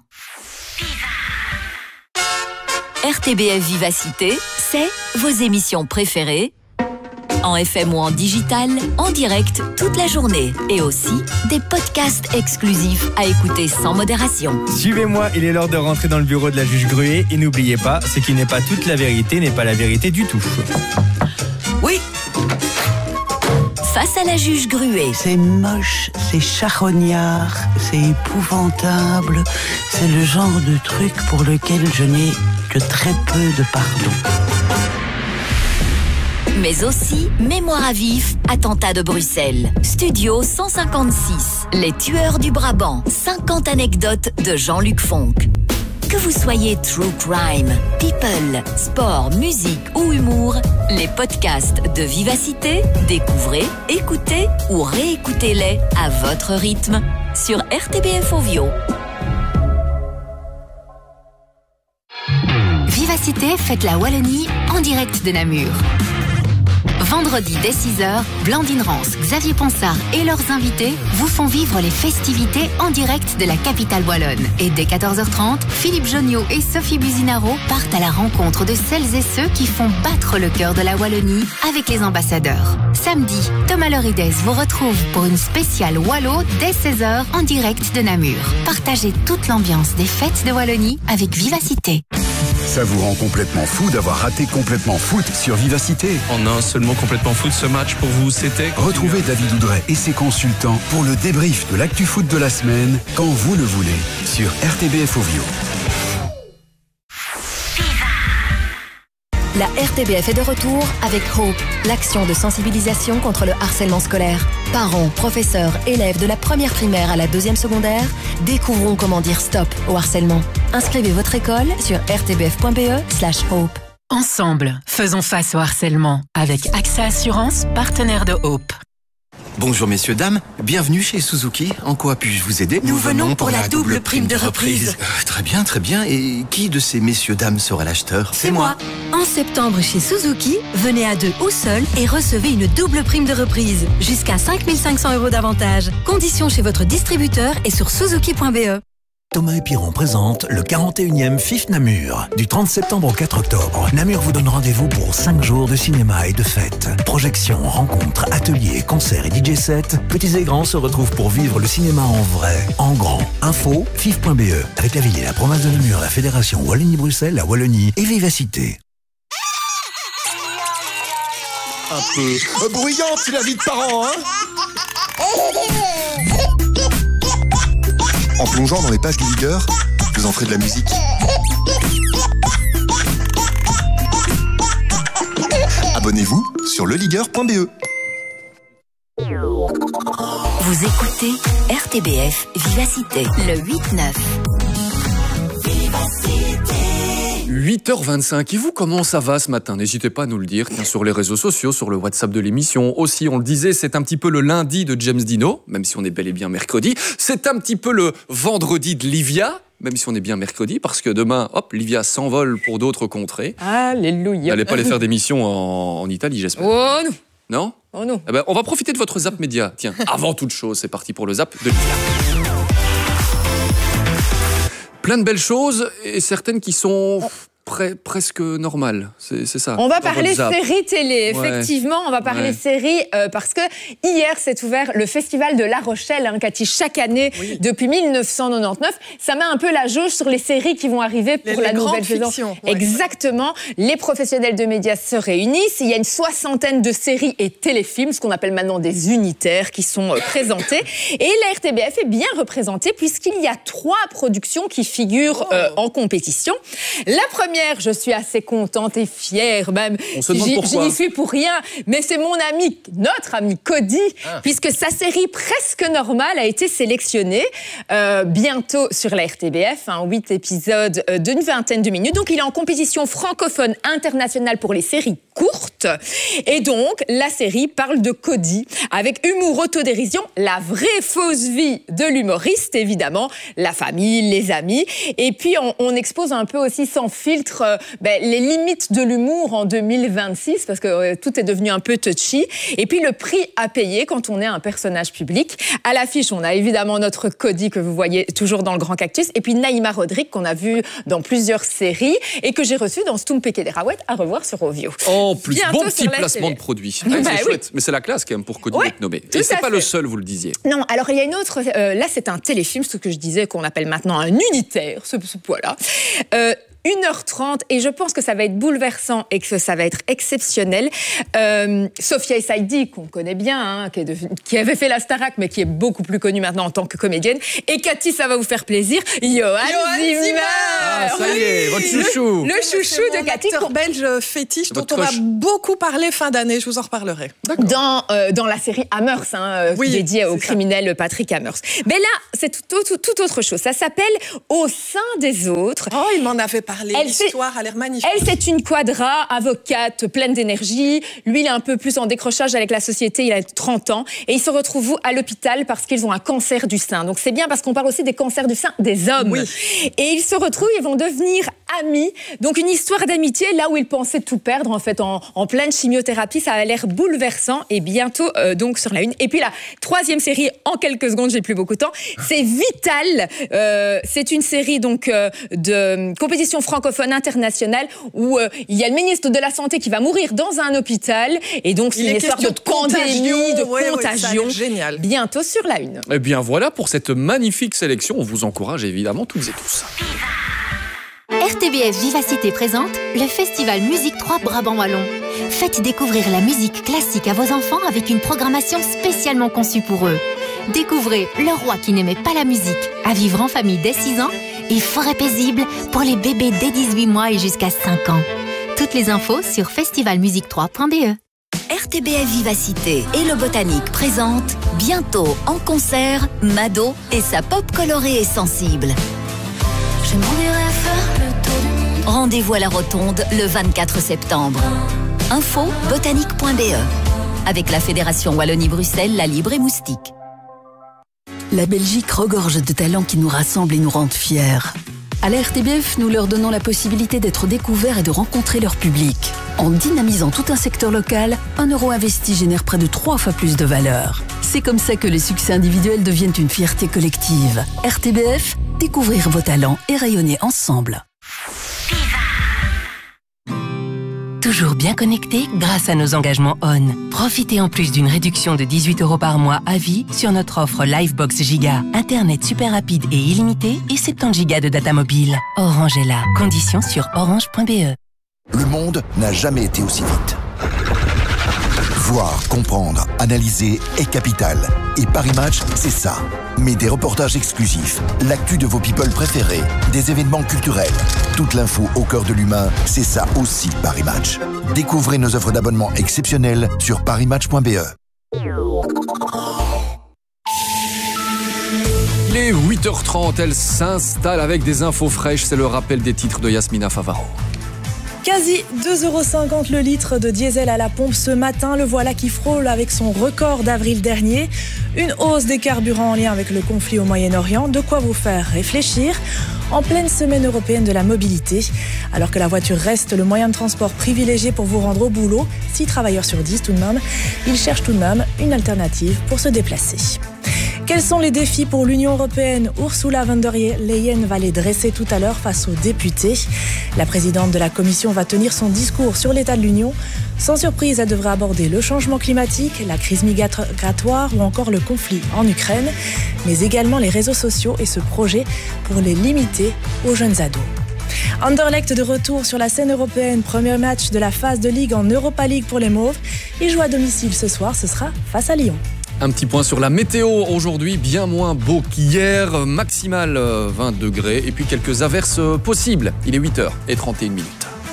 Speaker 8: RTBF Vivacité, c'est vos émissions préférées en FM ou en digital, en direct toute la journée. Et aussi des podcasts exclusifs à écouter sans modération.
Speaker 5: Suivez-moi, il est l'heure de rentrer dans le bureau de la juge Gruet. Et n'oubliez pas, ce qui n'est pas toute la vérité n'est pas la vérité du tout.
Speaker 8: Oui. Face à la juge Gruet.
Speaker 12: C'est moche, c'est charognard, c'est épouvantable. C'est le genre de truc pour lequel je n'ai que très peu de pardon.
Speaker 8: Mais aussi Mémoire à vif, attentat de Bruxelles. Studio 156, Les tueurs du Brabant. 50 anecdotes de Jean-Luc Fonck. Que vous soyez true crime, people, sport, musique ou humour, les podcasts de Vivacité, découvrez, écoutez ou réécoutez-les à votre rythme sur RTBF Ovio. Vivacité fête la Wallonie en direct de Namur. Vendredi dès 6h, Blandine Rance, Xavier Ponsard et leurs invités vous font vivre les festivités en direct de la capitale wallonne. Et dès 14h30, Philippe Jonniot et Sophie Buzinaro partent à la rencontre de celles et ceux qui font battre le cœur de la Wallonie avec les ambassadeurs. Samedi, Thomas Lorides vous retrouve pour une spéciale Wallo dès 16h en direct de Namur. Partagez toute l'ambiance des fêtes de Wallonie avec Vivacité.
Speaker 14: Ça vous rend complètement fou d'avoir raté Complètement Foot sur Vivacité.
Speaker 7: En un seul mot, Complètement Foot, ce match pour vous, c'était...
Speaker 14: Retrouvez David Oudret et ses consultants pour le débrief de l'actu foot de la semaine, quand vous le voulez, sur RTBF Ovio.
Speaker 15: La RTBF est de retour avec Hope, l'action de sensibilisation contre le harcèlement scolaire. Parents, professeurs, élèves de la première primaire à la deuxième secondaire, découvrons comment dire stop au harcèlement. Inscrivez votre école sur rtbf.be/hope.
Speaker 25: Ensemble, faisons face au harcèlement avec AXA Assurance, partenaire de Hope.
Speaker 26: Bonjour messieurs, dames, bienvenue chez Suzuki. En quoi puis-je vous aider?
Speaker 15: Nous venons pour la double prime de reprise.
Speaker 26: Très bien, très bien. Et qui de ces messieurs, dames sera l'acheteur?
Speaker 15: C'est moi. En septembre chez Suzuki, venez à 2 ou seul et recevez une double prime de reprise. Jusqu'à 5 500 € d'avantage. Conditions chez votre distributeur et sur suzuki.be.
Speaker 27: Thomas et Piron présente le 41e FIF Namur. Du 30 septembre au 4 octobre, Namur vous donne rendez-vous pour 5 jours de cinéma et de fêtes. Projections, rencontres, ateliers, concerts et DJ sets. Petits et grands se retrouvent pour vivre le cinéma en vrai, en grand. Info, fif.be. Avec la ville et la province de Namur, la fédération Wallonie-Bruxelles, la Wallonie et Vivacité.
Speaker 28: Un peu bruyante la vie de parents, hein? En plongeant dans les pages du leader, vous en ferez de la musique. Abonnez-vous sur leleagueur.be.
Speaker 8: Vous écoutez RTBF Vivacité, le 8-9.
Speaker 6: 8h25, et vous, comment ça va ce matin? N'hésitez pas à nous le dire, tiens, sur les réseaux sociaux, sur le WhatsApp de l'émission. Aussi, on le disait, c'est un petit peu le lundi de James Dino, même si on est bel et bien mercredi. C'est un petit peu le vendredi de Livia, même si on est bien mercredi, parce que demain, hop, Livia s'envole pour d'autres contrées.
Speaker 10: Alléluia.
Speaker 6: Elle n'allait pas aller faire des missions en Italie, j'espère.
Speaker 10: Oh non.
Speaker 6: Non?
Speaker 10: Oh non.
Speaker 6: Eh ben, on va profiter de votre Zap Média. Tiens, avant toute chose, c'est parti pour le Zap de Livia. Plein de belles choses, et certaines qui sont... presque normal, c'est ça.
Speaker 29: On va parler séries télé, effectivement, on va parler séries parce que hier s'est ouvert le festival de La Rochelle, Cathy, chaque année depuis 1999. Ça met un peu la jauge sur les séries qui vont arriver pour la nouvelle saison. Exactement, les professionnels de médias se réunissent, il y a une 60aine de séries et téléfilms, ce qu'on appelle maintenant des unitaires qui sont présentés. Et la RTBF est bien représentée puisqu'il y a 3 productions qui figurent en compétition. La première, je suis assez contente et fière même.
Speaker 6: On se demande pourquoi.
Speaker 29: Je n'y suis pour rien, mais c'est mon ami, notre ami Cody, puisque sa série Presque Normale a été sélectionnée bientôt sur la RTBF, 8 épisodes d'une 20aine de minutes. Donc il est en compétition francophone internationale pour les séries courtes. Et donc la série parle de Cody, avec humour, autodérision, la vraie fausse vie de l'humoriste, évidemment, la famille, les amis. Et puis on expose un peu aussi sans filtre titre les limites de l'humour en 2026, parce que tout est devenu un peu touchy. Et puis le prix à payer quand on est un personnage public. À l'affiche, on a évidemment notre Cody que vous voyez toujours dans le Grand Cactus, et puis Naïma Rodrigue qu'on a vu dans plusieurs séries et que j'ai reçu dans Stoum Péké des Raouettes à revoir sur Ovio.
Speaker 6: En plus,
Speaker 29: Bientôt
Speaker 6: bon petit placement de produit. C'est chouette, mais c'est la classe quand même pour Cody d'être nommé. Et c'est pas le seul, vous le disiez.
Speaker 29: Non, alors il y a une autre, là c'est un téléfilm, ce que je disais qu'on appelle maintenant un unitaire, ce poids-là. 1h30 et je pense que ça va être bouleversant et que ça va être exceptionnel. Sophia Saidi, qu'on connaît bien, qui avait fait la Starac, mais qui est beaucoup plus connue maintenant en tant que comédienne. Et Cathy, ça va vous faire plaisir. Johan Zimmer.
Speaker 6: Ah, ça y est, votre chouchou.
Speaker 29: Le chouchou de Cathy.
Speaker 9: Acteur belge fétiche dont on va beaucoup parler fin d'année. Je vous en reparlerai.
Speaker 29: Dans la série Hammers, dédiée au criminel Patrick Hammers. Mais là, c'est tout autre chose. Ça s'appelle Au sein des autres.
Speaker 9: Oh, il m'en avait parlé. L'histoire a l'air magnifique.
Speaker 29: Elle, c'est une quadra, avocate, pleine d'énergie. Lui, il est un peu plus en décrochage avec la société. Il a 30 ans. Et ils se retrouvent à l'hôpital parce qu'ils ont un cancer du sein. Donc, c'est bien parce qu'on parle aussi des cancers du sein des hommes. Oui. Et ils se retrouvent, ils vont devenir amis. Donc, une histoire d'amitié là où ils pensaient tout perdre, en fait, en pleine chimiothérapie. Ça a l'air bouleversant. Et bientôt, donc, sur la une. Et puis, la troisième série, en quelques secondes, j'ai plus beaucoup de temps, c'est Vital. C'est une série, donc, de compétition francophone internationale où il y a le ministre de la Santé qui va mourir dans un hôpital et donc c'est une histoire de pandémie, de contagion.
Speaker 9: Génial.
Speaker 29: Bientôt sur la une.
Speaker 6: Eh bien voilà pour cette magnifique sélection. On vous encourage évidemment toutes et tous.
Speaker 8: RTBF Vivacité présente le Festival Musique 3 Brabant Wallon. Faites découvrir la musique classique à vos enfants avec une programmation spécialement conçue pour eux. Découvrez Le Roi qui n'aimait pas la musique, à vivre en famille dès 6 ans, et Forêt paisible pour les bébés dès 18 mois et jusqu'à 5 ans. Toutes les infos sur festivalmusique3.be. RTBF Vivacité et le Botanique présentent bientôt en concert Mado et sa pop colorée et sensible. Je m'en irai faire le tour du monde. Rendez-vous à la Rotonde le 24 septembre. Info botanique.be avec la Fédération Wallonie-Bruxelles, La Libre et Moustique.
Speaker 3: La Belgique regorge de talents qui nous rassemblent et nous rendent fiers. À la RTBF, nous leur donnons la possibilité d'être découverts et de rencontrer leur public. En dynamisant tout un secteur local, 1 euro investi génère près de 3 fois plus de valeur. C'est comme ça que les succès individuels deviennent une fierté collective. RTBF, découvrir vos talents et rayonner ensemble.
Speaker 25: Toujours bien connecté grâce à nos engagements ON. Profitez en plus d'une réduction de 18 € par mois à vie sur notre offre Livebox Giga. Internet super rapide et illimité et 70 gigas de data mobile. Orange est là. Conditions sur orange.be.
Speaker 14: Le monde n'a jamais été aussi vite. Voir, comprendre, analyser est capital. Et Paris Match, c'est ça. Mais des reportages exclusifs, l'actu de vos people préférés, des événements culturels, toute l'info au cœur de l'humain, c'est ça aussi Paris Match. Découvrez nos offres d'abonnement exceptionnelles sur parismatch.be.
Speaker 6: Il est 8h30, elle s'installe avec des infos fraîches. C'est le rappel des titres de Yasmina Favaro.
Speaker 11: Quasi 2,50 € le litre de diesel à la pompe ce matin. Le voilà qui frôle avec son record d'avril dernier. Une hausse des carburants en lien avec le conflit au Moyen-Orient. De quoi vous faire réfléchir en pleine semaine européenne de la mobilité. Alors que la voiture reste le moyen de transport privilégié pour vous rendre au boulot, 6 travailleurs sur 10 tout de même, ils cherchent tout de même une alternative pour se déplacer. Quels sont les défis pour l'Union européenne ? Ursula von der Leyen va les dresser tout à l'heure face aux députés. La présidente de la Commission va tenir son discours sur l'état de l'Union. Sans surprise, elle devrait aborder le changement climatique, la crise migratoire ou encore le conflit en Ukraine, mais également les réseaux sociaux et ce projet pour les limiter aux jeunes ados. Anderlecht de retour sur la scène européenne, premier match de la phase de Ligue en Europa League pour les Mauves. Ils jouent à domicile ce soir, ce sera face à Lyon.
Speaker 6: Un petit point sur la météo aujourd'hui, bien moins beau qu'hier, maximal 20 degrés et puis quelques averses possibles. Il est 8h31.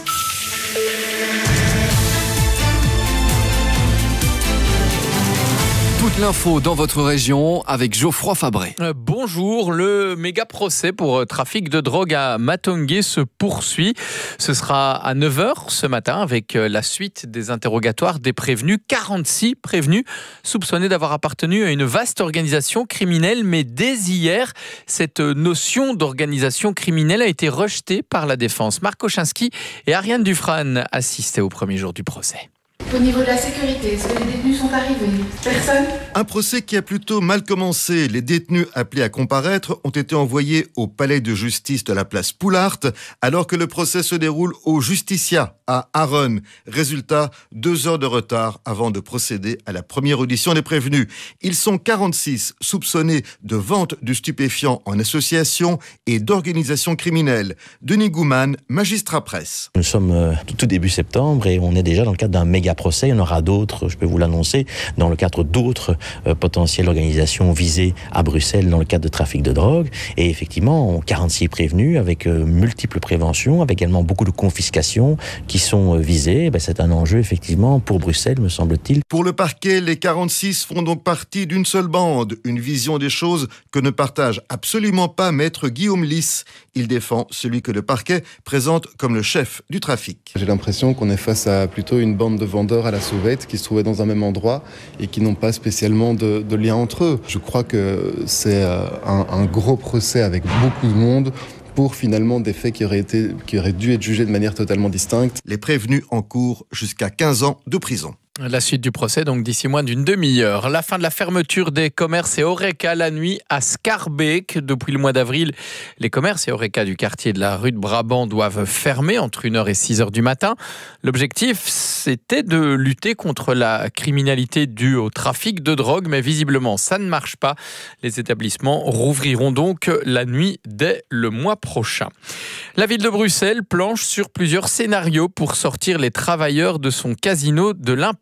Speaker 6: Toute l'info dans votre région avec Geoffroy Fabré.
Speaker 13: Bonjour, le méga procès pour trafic de drogue à Matongué se poursuit. Ce sera à 9h ce matin avec la suite des interrogatoires des prévenus. 46 prévenus soupçonnés d'avoir appartenu à une vaste organisation criminelle. Mais dès hier, cette notion d'organisation criminelle a été rejetée par la défense. Marc Kochinski et Ariane Dufresne assistaient au premier jour du procès.
Speaker 16: Au niveau de la sécurité, est-ce que les détenus sont arrivés? Personne?
Speaker 17: Un procès qui a plutôt mal commencé. Les détenus appelés à comparaître ont été envoyés au palais de justice de la place Poulart, alors que le procès se déroule au Justicia à Aron. Résultat, 2 heures de retard avant de procéder à la première audition des prévenus. Ils sont 46 soupçonnés de vente de stupéfiants en association et d'organisation criminelle. Denis Gouman, magistrat presse.
Speaker 18: Nous sommes tout début septembre et on est déjà dans le cadre d'un méga procès. Il y en aura d'autres, je peux vous l'annoncer, dans le cadre d'autres potentielles organisations visées à Bruxelles dans le cadre de trafic de drogue. Et effectivement, 46 prévenus avec multiples préventions, avec également beaucoup de confiscations qui sont visées. C'est un enjeu effectivement pour Bruxelles, me semble-t-il.
Speaker 17: Pour le parquet, les 46 font donc partie d'une seule bande, une vision des choses que ne partage absolument pas maître Guillaume Lys. Il défend celui que le parquet présente comme le chef du trafic.
Speaker 19: J'ai l'impression qu'on est face à plutôt une bande de vendeurs à la sauvette qui se trouvaient dans un même endroit et qui n'ont pas spécialement de lien entre eux. Je crois que c'est un gros procès avec beaucoup de monde pour finalement des faits qui auraient dû être jugés de manière totalement distincte.
Speaker 17: Les prévenus encourent jusqu'à 15 ans de prison.
Speaker 13: La suite du procès, donc d'ici moins d'une demi-heure. La fin de la fermeture des commerces et Horeca la nuit à Schaerbeek. Depuis le mois d'avril, les commerces et Horeca du quartier de la rue de Brabant doivent fermer entre 1h et 6h du matin. L'objectif, c'était de lutter contre la criminalité due au trafic de drogue, mais visiblement, ça ne marche pas. Les établissements rouvriront donc la nuit dès le mois prochain. La ville de Bruxelles planche sur plusieurs scénarios pour sortir les travailleurs de son casino de l'impasse.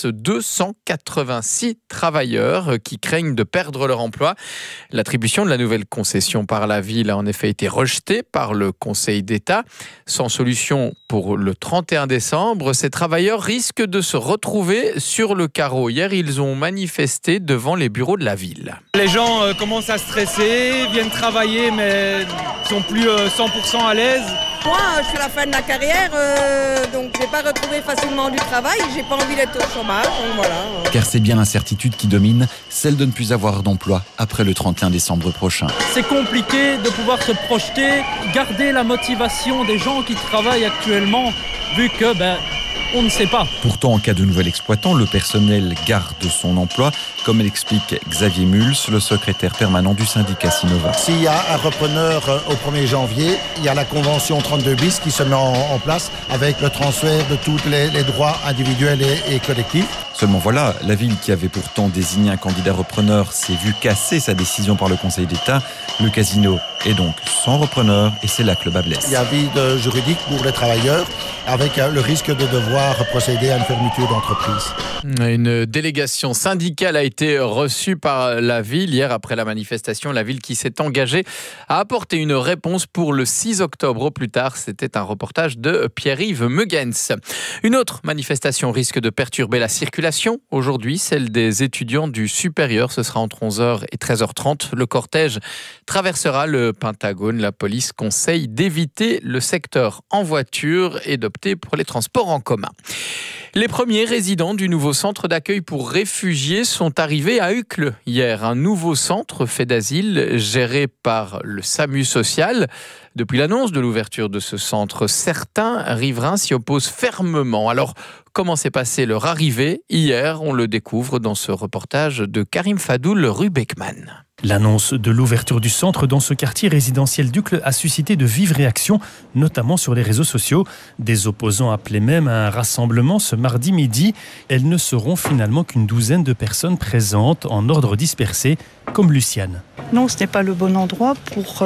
Speaker 13: 286 travailleurs qui craignent de perdre leur emploi. L'attribution de la nouvelle concession par la ville a en effet été rejetée par le Conseil d'État. Sans solution pour le 31 décembre, ces travailleurs risquent de se retrouver sur le carreau. Hier, ils ont manifesté devant les bureaux de la ville.
Speaker 20: Les gens commencent à stresser, viennent travailler mais sont plus 100% à l'aise.
Speaker 21: Moi, je suis à la fin de ma carrière, donc je n'ai pas retrouvé facilement du travail. J'ai pas envie d'être au chômage, donc voilà.
Speaker 22: Car c'est bien l'incertitude qui domine, celle de ne plus avoir d'emploi après le 31 décembre prochain.
Speaker 20: C'est compliqué de pouvoir se projeter, garder la motivation des gens qui travaillent actuellement, vu que on ne sait pas.
Speaker 22: Pourtant, en cas de nouvel exploitant, le personnel garde son emploi, comme l'explique Xavier Muls, le secrétaire permanent du syndicat Sinova.
Speaker 23: S'il y a un repreneur au 1er janvier, il y a la convention 32 bis qui se met en place avec le transfert de tous les droits individuels et collectifs.
Speaker 22: Seulement voilà, la ville qui avait pourtant désigné un candidat repreneur s'est vue casser sa décision par le Conseil d'État. Le casino est donc sans repreneur et c'est là que le bas blesse.
Speaker 23: Il y a un vide juridique pour les travailleurs avec le risque de devoir procéder à une fermeture d'entreprise.
Speaker 13: Une délégation syndicale a été reçue par la ville hier après la manifestation. La ville qui s'est engagée à apporter une réponse pour le 6 octobre au plus tard. C'était un reportage de Pierre-Yves Mugens. Une autre manifestation risque de perturber la circulation. Aujourd'hui, celle des étudiants du supérieur. Ce sera entre 11h et 13h30. Le cortège traversera le Pentagone. La police conseille d'éviter le secteur en voiture et d'opter pour les transports en commun. Les premiers résidents du nouveau centre d'accueil pour réfugiés sont arrivés à Uccle hier. Un nouveau centre fait d'asile géré par le SAMU social. Depuis l'annonce de l'ouverture de ce centre, certains riverains s'y opposent fermement. Alors, comment s'est passée leur arrivée hier? On le découvre dans ce reportage de Karim Fadoul rue Beckman.
Speaker 30: L'annonce de l'ouverture du centre dans ce quartier résidentiel d'Uccle a suscité de vives réactions, notamment sur les réseaux sociaux. Des opposants appelaient même à un rassemblement ce mardi midi. Elles ne seront finalement qu'une douzaine de personnes présentes en ordre dispersé, comme Luciane.
Speaker 31: Non, ce n'est pas le bon endroit pour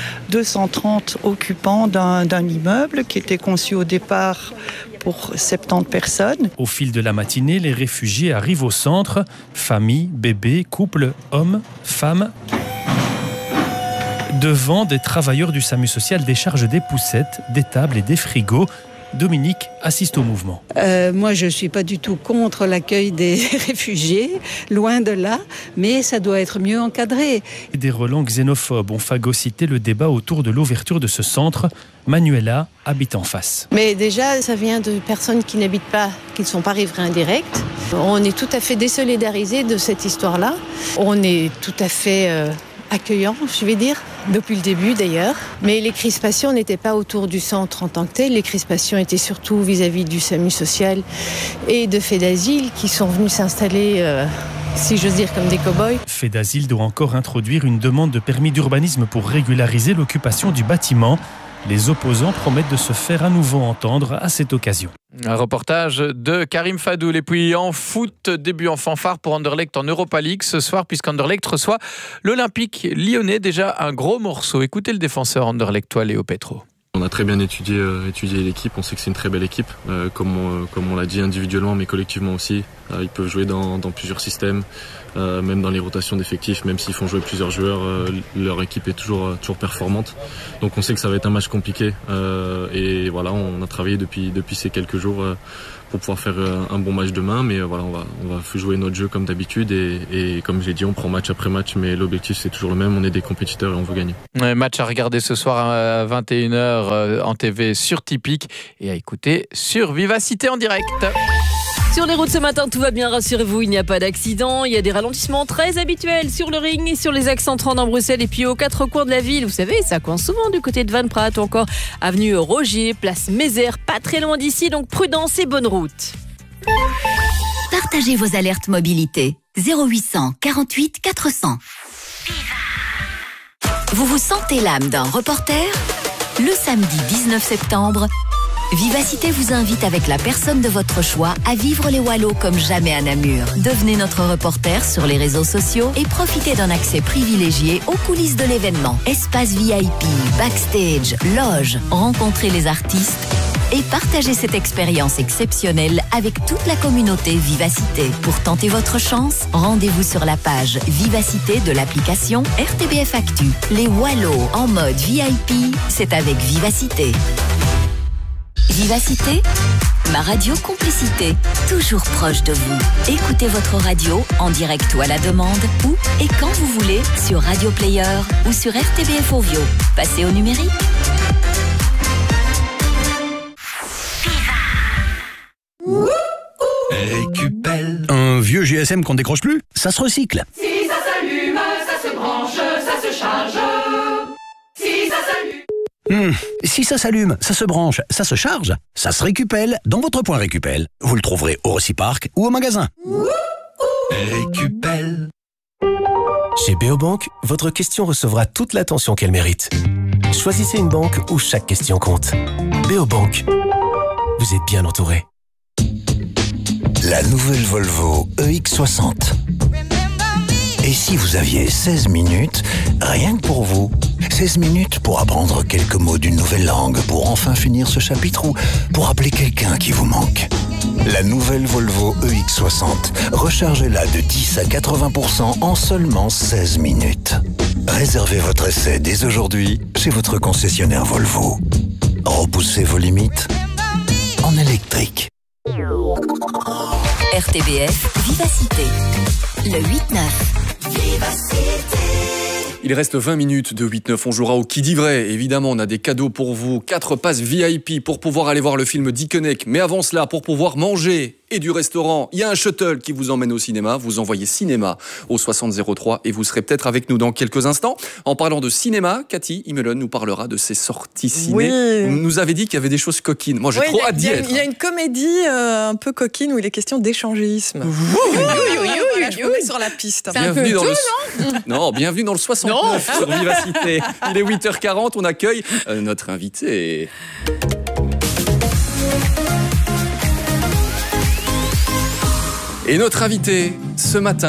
Speaker 31: 230 occupants d'un immeuble qui était conçu au départ pour 70 personnes.
Speaker 30: Au fil de la matinée, les réfugiés arrivent au centre. Familles, bébés, couples, hommes, femmes. Devant, des travailleurs du SAMU social déchargent des poussettes, des tables et des frigos. Dominique assiste au mouvement.
Speaker 1: Moi, je ne suis pas du tout contre l'accueil des réfugiés, loin de là, mais ça doit être mieux encadré.
Speaker 30: Des relents xénophobes ont phagocyté le débat autour de l'ouverture de ce centre. Manuela habite en face.
Speaker 2: Mais déjà, ça vient de personnes qui n'habitent pas, qui ne sont pas riverains directs. On est tout à fait désolidarisés de cette histoire-là. On est tout à fait accueillant, je vais dire, depuis le début d'ailleurs. Mais les crispations n'étaient pas autour du centre en tant que tel. Les crispations étaient surtout vis-à-vis du SAMU social et de faits d'asile qui sont venus s'installer, si j'ose dire, comme des cow-boys.
Speaker 30: Fédasile doit encore introduire une demande de permis d'urbanisme pour régulariser l'occupation du bâtiment. Les opposants promettent de se faire à nouveau entendre à cette occasion.
Speaker 13: Un reportage de Karim Fadoul. Et puis en foot, début en fanfare pour Anderlecht en Europa League ce soir, puisqu'Anderlecht reçoit l'Olympique lyonnais. Déjà un gros morceau. Écoutez le défenseur anderlechtois Léo Petro.
Speaker 4: On a très bien étudié l'équipe, on sait que c'est une très belle équipe, comme on l'a dit individuellement mais collectivement aussi. Ils peuvent jouer dans plusieurs systèmes, même dans les rotations d'effectifs, même s'ils font jouer plusieurs joueurs, leur équipe est toujours performante. Donc on sait que ça va être un match compliqué et voilà, on a travaillé depuis ces quelques jours pour pouvoir faire un bon match demain, mais voilà, on va jouer notre jeu comme d'habitude et comme j'ai dit, on prend match après match, mais l'objectif c'est toujours le même, on est des compétiteurs et on veut gagner.
Speaker 13: Match à regarder ce soir à 21h en TV sur Tipeee et à écouter sur Vivacité en direct.
Speaker 10: Sur les routes ce matin, tout va bien, rassurez-vous, il n'y a pas d'accident. Il y a des ralentissements très habituels sur le ring et sur les axes entrants dans Bruxelles et puis aux quatre coins de la ville. Vous savez, ça coince souvent du côté de Van Praat ou encore avenue Rogier, place Mézère, pas très loin d'ici, donc prudence et bonne route.
Speaker 8: Partagez vos alertes mobilité. 0800 48 400. Vous vous sentez l'âme d'un reporter ? Le samedi 19 septembre, Vivacité vous invite avec la personne de votre choix à vivre les Wallos comme jamais à Namur. Devenez notre reporter sur les réseaux sociaux et profitez d'un accès privilégié aux coulisses de l'événement. Espace VIP, backstage, loge, rencontrez les artistes et partagez cette expérience exceptionnelle avec toute la communauté Vivacité. Pour tenter votre chance, rendez-vous sur la page Vivacité de l'application RTBF Actu. Les Wallos en mode VIP, c'est avec Vivacité. Vivacité, ma radio complicité, toujours proche de vous. Écoutez votre radio en direct ou à la demande, où et quand vous voulez, sur Radio Player ou sur RTBF Ovio. Passez au numérique.
Speaker 5: Récupelle. Un vieux GSM qu'on décroche plus, ça se recycle.
Speaker 7: Si ça s'allume, ça se branche, ça se charge. Si ça s'allume.
Speaker 5: Si ça s'allume, ça se branche, ça se charge, ça se récupelle dans votre point Récupelle. Vous le trouverez au Reciparc ou au magasin. Récupelle.
Speaker 12: Chez Beobank, votre question recevra toute l'attention qu'elle mérite. Choisissez une banque où chaque question compte. Beobank. Vous êtes bien entouré.
Speaker 14: La nouvelle Volvo EX60. Et si vous aviez 16 minutes, rien que pour vous, 16 minutes pour apprendre quelques mots d'une nouvelle langue, pour enfin finir ce chapitre ou pour appeler quelqu'un qui vous manque. La nouvelle Volvo EX60, rechargez-la de 10 à 80% en seulement 16 minutes. Réservez votre essai dès aujourd'hui chez votre concessionnaire Volvo. Repoussez vos limites en électrique.
Speaker 8: RTBF Vivacité, le 8-9.
Speaker 6: Il reste 20 minutes de 8-9, on jouera au qui dit vrai. Évidemment, on a des cadeaux pour vous, 4 passes VIP pour pouvoir aller voir le film Dickeneck. Mais avant cela, pour pouvoir manger et du restaurant, il y a un shuttle qui vous emmène au cinéma. Vous envoyez cinéma au 6003 et vous serez peut-être avec nous dans quelques instants. En parlant de cinéma, Cathy Imelen nous parlera de ses sorties ciné.
Speaker 9: Oui.
Speaker 6: Vous nous avez dit qu'il y avait des choses coquines. Moi, j'ai trop hâte d'y être.
Speaker 9: Il y a une comédie un peu coquine où il est question d'échangéisme. Je vous mets sur la piste.
Speaker 6: Bienvenue dans non, bienvenue dans le 69 sur Vivacité. Il est 8h40, on accueille notre invité. Et notre invité, ce matin,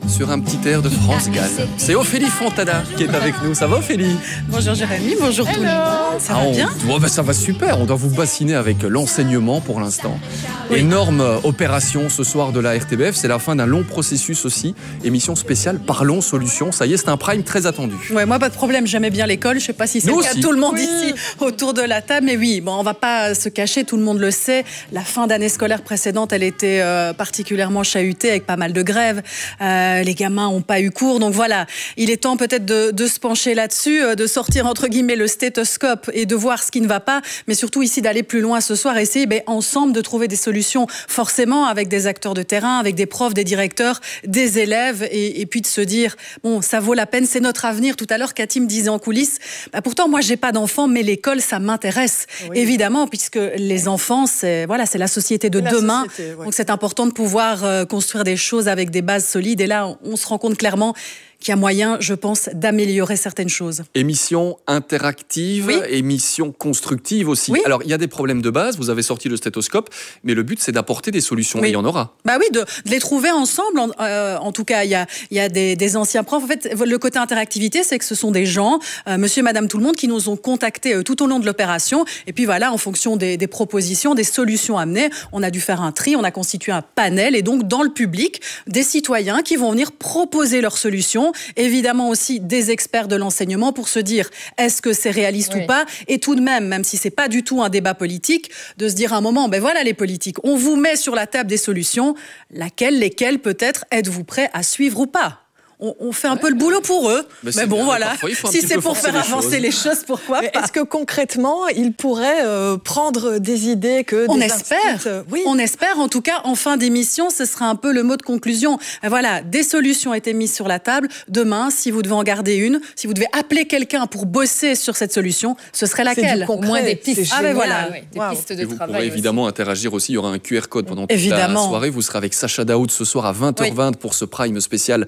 Speaker 6: sur un petit air de France Gall. C'est Ophélie Fontana qui est avec nous. Ça va Ophélie?
Speaker 3: Bonjour Jérémy, bonjour tout le monde. Ça va bien?
Speaker 6: Ça va super, on doit vous bassiner avec l'enseignement pour l'instant. Oui. Énorme opération ce soir de la RTBF, c'est la fin d'un long processus aussi. Émission spéciale Parlons Solutions, ça y est, c'est un prime très attendu.
Speaker 3: Ouais, moi pas de problème, j'aimais bien l'école, je sais pas si c'est le cas de tout le monde ici autour de la table, mais oui, bon, on va pas se cacher, tout le monde le sait, la fin d'année scolaire précédente, elle était particulièrement chahutée avec pas mal de grèves, les gamins n'ont pas eu cours, donc voilà, il est temps peut-être de se pencher là-dessus, de sortir entre guillemets le stéthoscope et de voir ce qui ne va pas, mais surtout ici d'aller plus loin ce soir, essayer ensemble de trouver des solutions, forcément avec des acteurs de terrain, avec des profs, des directeurs, des élèves, et puis de se dire, bon, ça vaut la peine, c'est notre avenir. Tout à l'heure, Cathy me disait en coulisses, pourtant moi j'ai pas d'enfants, mais l'école ça m'intéresse, évidemment, puisque les enfants c'est la société de demain, donc c'est important de pouvoir construire des choses avec des bases solides, et là on se rend compte clairement qu'il y a moyen, je pense, d'améliorer certaines choses.
Speaker 6: Émission interactive, émission constructive aussi. Oui. Alors, il y a des problèmes de base, vous avez sorti le stéthoscope, mais le but, c'est d'apporter des solutions, et il y en aura.
Speaker 3: Bah oui, de les trouver ensemble. En tout cas, il y a des anciens profs. En fait, le côté interactivité, c'est que ce sont des gens, monsieur et madame tout le monde, qui nous ont contactés tout au long de l'opération. Et puis voilà, en fonction des propositions, des solutions amenées, on a dû faire un tri, on a constitué un panel, et donc dans le public, des citoyens qui vont venir proposer leurs solutions. Évidemment aussi des experts de l'enseignement pour se dire est-ce que c'est réaliste ou pas, et tout de même si c'est pas du tout un débat politique, de se dire à un moment, voilà les politiques, on vous met sur la table des solutions, lesquelles peut-être êtes-vous prêts à suivre ou pas? On fait un peu le boulot pour eux, mais bon voilà, si c'est pour faire avancer les choses, pourquoi pas?
Speaker 9: Est-ce que concrètement, ils pourraient prendre des idées que
Speaker 3: on espère, on espère. En tout cas, en fin d'émission, ce sera un peu le mot de conclusion. Voilà, des solutions ont été mises sur la table. Demain, si vous devez en garder une, si vous devez appeler quelqu'un pour bosser sur cette solution, ce serait laquelle?
Speaker 9: Au moins des pistes.
Speaker 3: Des pistes de
Speaker 6: et vous
Speaker 3: travail.
Speaker 6: Pourrez évidemment interagir aussi. Il y aura un QR code pendant toute la soirée. Vous serez avec Sacha Daoud ce soir à 20h20 pour ce prime spécial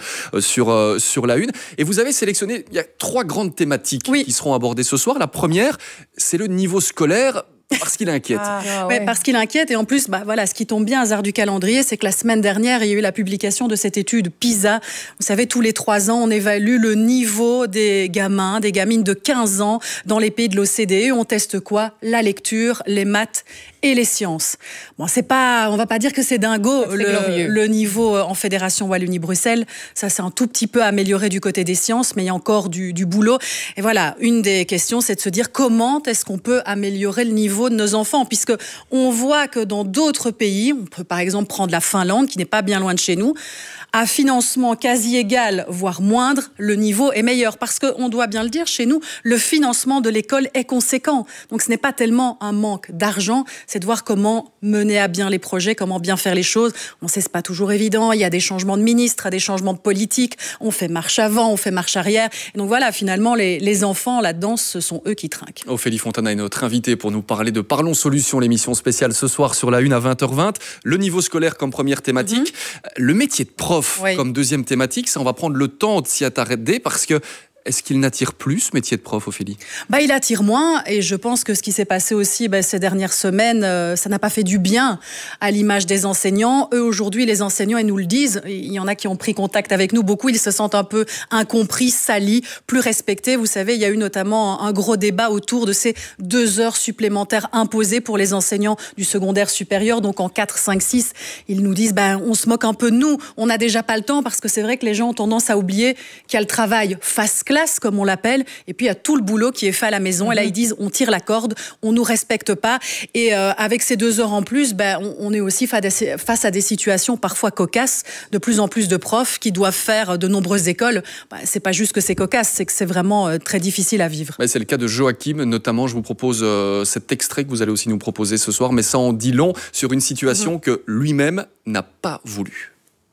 Speaker 6: sur la une. Et vous avez sélectionné, il y a 3 grandes thématiques qui seront abordées ce soir. La première, c'est le niveau scolaire. Parce qu'il inquiète.
Speaker 3: Parce qu'il inquiète, et en plus, ce qui tombe bien, hasard du calendrier, c'est que la semaine dernière, il y a eu la publication de cette étude PISA. Vous savez, tous les 3 ans, on évalue le niveau des gamins, des gamines de 15 ans dans les pays de l'OCDE. On teste quoi? La lecture, les maths et les sciences. Bon, on va pas dire que c'est dingo le niveau en Fédération Wallonie-Bruxelles. Ça, c'est un tout petit peu amélioré du côté des sciences, mais il y a encore du boulot. Et voilà, une des questions, c'est de se dire comment est-ce qu'on peut améliorer le niveau de nos enfants, puisque on voit que dans d'autres pays, on peut par exemple prendre la Finlande, qui n'est pas bien loin de chez nous, à financement quasi égal, voire moindre, le niveau est meilleur. Parce qu'on doit bien le dire, chez nous, le financement de l'école est conséquent. Donc ce n'est pas tellement un manque d'argent, c'est de voir comment mener à bien les projets, comment bien faire les choses. On sait, c'est pas toujours évident, il y a des changements de ministres, des changements de politique, on fait marche avant, on fait marche arrière. Et donc voilà, finalement, les enfants là-dedans, ce sont eux qui trinquent.
Speaker 6: Ophélie Fontana est notre invitée pour nous parler de Parlons Solutions, l'émission spéciale ce soir sur la une à 20h20. Le niveau scolaire comme première thématique, le métier de prof comme deuxième thématique. Ça, on va prendre le temps de s'y attarder parce que est-ce qu'il n'attire plus ce métier de prof, Ophélie?
Speaker 3: Il attire moins, et je pense que ce qui s'est passé aussi ces dernières semaines, ça n'a pas fait du bien à l'image des enseignants. Eux, aujourd'hui, les enseignants, ils nous le disent, il y en a qui ont pris contact avec nous, beaucoup, ils se sentent un peu incompris, salis, plus respectés. Vous savez, il y a eu notamment un gros débat autour de ces 2 heures supplémentaires imposées pour les enseignants du secondaire supérieur, donc en 4, 5, 6. Ils nous disent, on se moque un peu de nous, on n'a déjà pas le temps, parce que c'est vrai que les gens ont tendance à oublier qu'il y a le travail face classe, comme on l'appelle, et puis il y a tout le boulot qui est fait à la maison. Et là, ils disent, on tire la corde, on nous respecte pas. Et avec ces 2 heures en plus, on est aussi face à des situations parfois cocasses. De plus en plus de profs qui doivent faire de nombreuses écoles. C'est pas juste que c'est cocasse, c'est que c'est vraiment très difficile à vivre.
Speaker 6: C'est le cas de Joachim, notamment. Je vous propose cet extrait que vous allez aussi nous proposer ce soir, mais ça en dit long sur une situation que lui-même n'a pas voulu.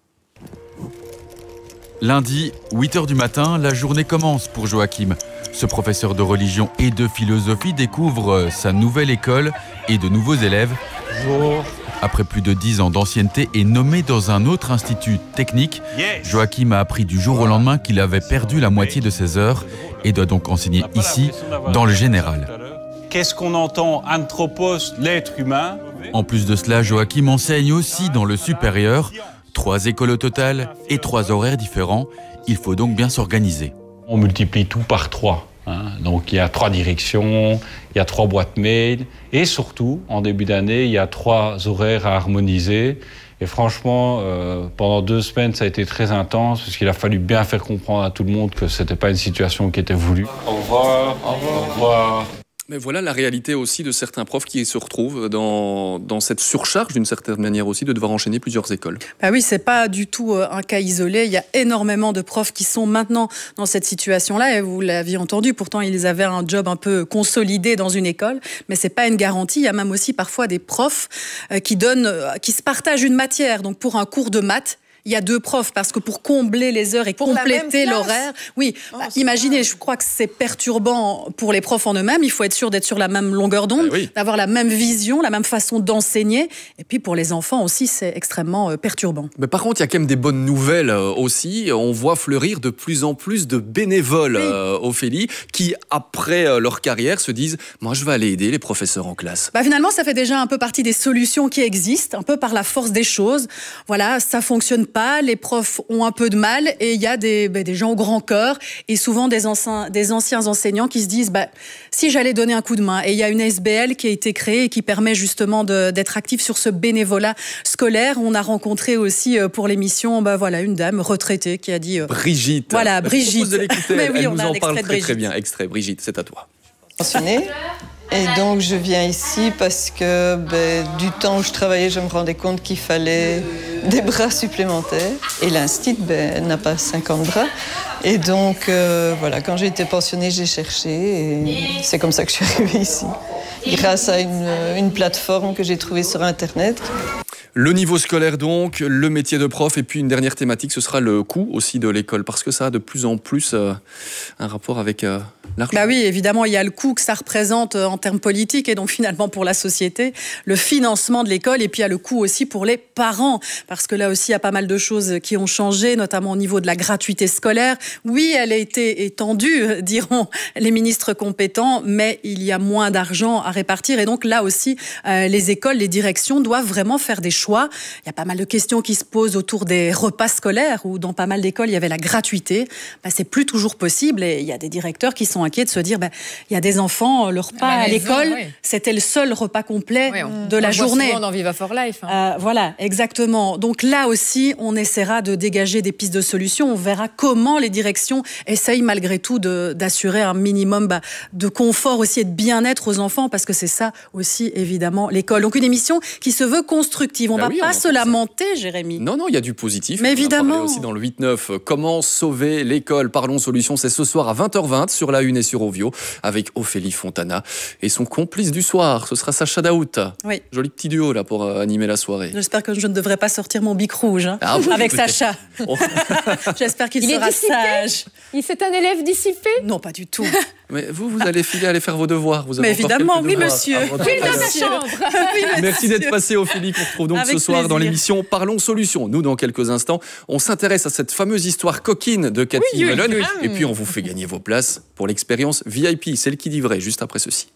Speaker 22: Lundi, 8h du matin, la journée commence pour Joachim. Ce professeur de religion et de philosophie découvre sa nouvelle école et de nouveaux élèves. Bonjour. Après plus de 10 ans d'ancienneté et nommé dans un autre institut technique, Joachim a appris du jour au lendemain qu'il avait perdu la moitié de ses heures et doit donc enseigner ici, dans le général.
Speaker 11: Qu'est-ce qu'on entend anthropos, l'être humain?
Speaker 22: En plus de cela, Joachim enseigne aussi dans le supérieur. 3 écoles au total et 3 horaires différents. Il faut donc bien s'organiser.
Speaker 15: On multiplie tout par 3. Donc il y a 3 directions, il y a 3 boîtes mail et surtout, en début d'année, il y a 3 horaires à harmoniser. Et franchement, pendant 2 semaines, ça a été très intense parce qu'il a fallu bien faire comprendre à tout le monde que c'était pas une situation qui était voulue. Au revoir. Au revoir. Au revoir.
Speaker 6: Mais voilà la réalité aussi de certains profs qui se retrouvent dans cette surcharge d'une certaine manière aussi de devoir enchaîner plusieurs écoles.
Speaker 3: Bah oui, c'est pas du tout un cas isolé. Il y a énormément de profs qui sont maintenant dans cette situation-là et vous l'aviez entendu. Pourtant, ils avaient un job un peu consolidé dans une école, mais c'est pas une garantie. Il y a même aussi parfois des profs qui se partagent une matière. Donc pour un cours de maths, il y a 2 profs parce que pour combler les heures et compléter l'horaire, oui, imaginez, je crois que c'est perturbant pour les profs en eux-mêmes. Il faut être sûr d'être sur la même longueur d'onde, d'avoir la même vision, la même façon d'enseigner. Et puis pour les enfants aussi, c'est extrêmement perturbant. Mais
Speaker 6: par contre, il y a quand même des bonnes nouvelles aussi. On voit fleurir de plus en plus de bénévoles, Ophélie, qui après leur carrière se disent « moi je vais aller aider les professeurs en classe ».
Speaker 3: Finalement, ça fait déjà un peu partie des solutions qui existent, un peu par la force des choses. Voilà, ça fonctionne pas, les profs ont un peu de mal et il y a des gens au grand cœur et souvent des anciens enseignants qui se disent si j'allais donner un coup de main. Et il y a une SBL qui a été créée et qui permet justement d'être active sur ce bénévolat scolaire. On a rencontré aussi pour l'émission une dame retraitée qui a dit
Speaker 6: Brigitte.
Speaker 3: Voilà, Brigitte.
Speaker 6: Je propose de l'écouter.
Speaker 3: Mais oui,
Speaker 6: elle
Speaker 3: on
Speaker 6: nous
Speaker 3: a
Speaker 6: en
Speaker 3: un
Speaker 6: parle
Speaker 3: extrait de
Speaker 6: très bien. Extrait, Brigitte, c'est à toi.
Speaker 16: Et donc je viens ici parce que du temps où je travaillais, je me rendais compte qu'il fallait des bras supplémentaires. Et l'Institut n'a pas 50 bras. Et donc quand j'ai été pensionnée, j'ai cherché et c'est comme ça que je suis arrivée ici. Grâce à une plateforme que j'ai trouvée sur Internet.
Speaker 6: Le niveau scolaire donc, le métier de prof et puis une dernière thématique, ce sera le coût aussi de l'école parce que ça a de plus en plus un rapport avec l'argent.
Speaker 3: Oui, évidemment, il y a le coût que ça représente en termes politiques et donc finalement pour la société, le financement de l'école et puis il y a le coût aussi pour les parents parce que là aussi il y a pas mal de choses qui ont changé, notamment au niveau de la gratuité scolaire. Oui, elle a été étendue, diront les ministres compétents, mais il y a moins d'argent à répartir et donc là aussi les écoles, les directions doivent vraiment faire des choix. Il y a pas mal de questions qui se posent autour des repas scolaires où dans pas mal d'écoles il y avait la gratuité. C'est plus toujours possible et il y a des directeurs qui sont inquiets de se dire il y a des enfants, le repas à l'école, c'était le seul repas complet de la journée.
Speaker 17: Souvent dans Viva for Life.
Speaker 3: Voilà, exactement. Donc là aussi, on essaiera de dégager des pistes de solutions. On verra comment les directions essayent malgré tout d'assurer un minimum de confort aussi et de bien-être aux enfants parce que c'est ça aussi évidemment l'école. Donc une émission qui se veut constructive. On ne va pas se lamenter, Jérémy.
Speaker 6: Non, il y a du positif.
Speaker 3: Mais évidemment.
Speaker 6: On aussi dans le 8-9. Comment sauver l'école? Parlons solutions. C'est ce soir à 20h20 sur la Une et sur Ovio avec Ophélie Fontana et son complice du soir. Ce sera Sacha Daout.
Speaker 3: Oui.
Speaker 6: Joli petit duo là pour animer la soirée.
Speaker 3: J'espère que je ne devrais pas sortir mon bic rouge avec Sacha. J'espère qu'il sera sage.
Speaker 17: C'est un élève dissipé?
Speaker 3: Non, pas du tout.
Speaker 6: Mais vous allez filer, aller faire vos devoirs. Vous avez
Speaker 3: Mais évidemment, oui monsieur.
Speaker 17: Oui, dans ma chambre.
Speaker 6: Merci d'être passé, Ophélie, qu'on retrouve donc ce soir dans l'émission Parlons Solutions. Nous, dans quelques instants, on s'intéresse à cette fameuse histoire coquine de Cathy Mellon. Et puis, on vous fait gagner vos places pour l'expérience VIP, celle qui dit vrai, juste après ceci.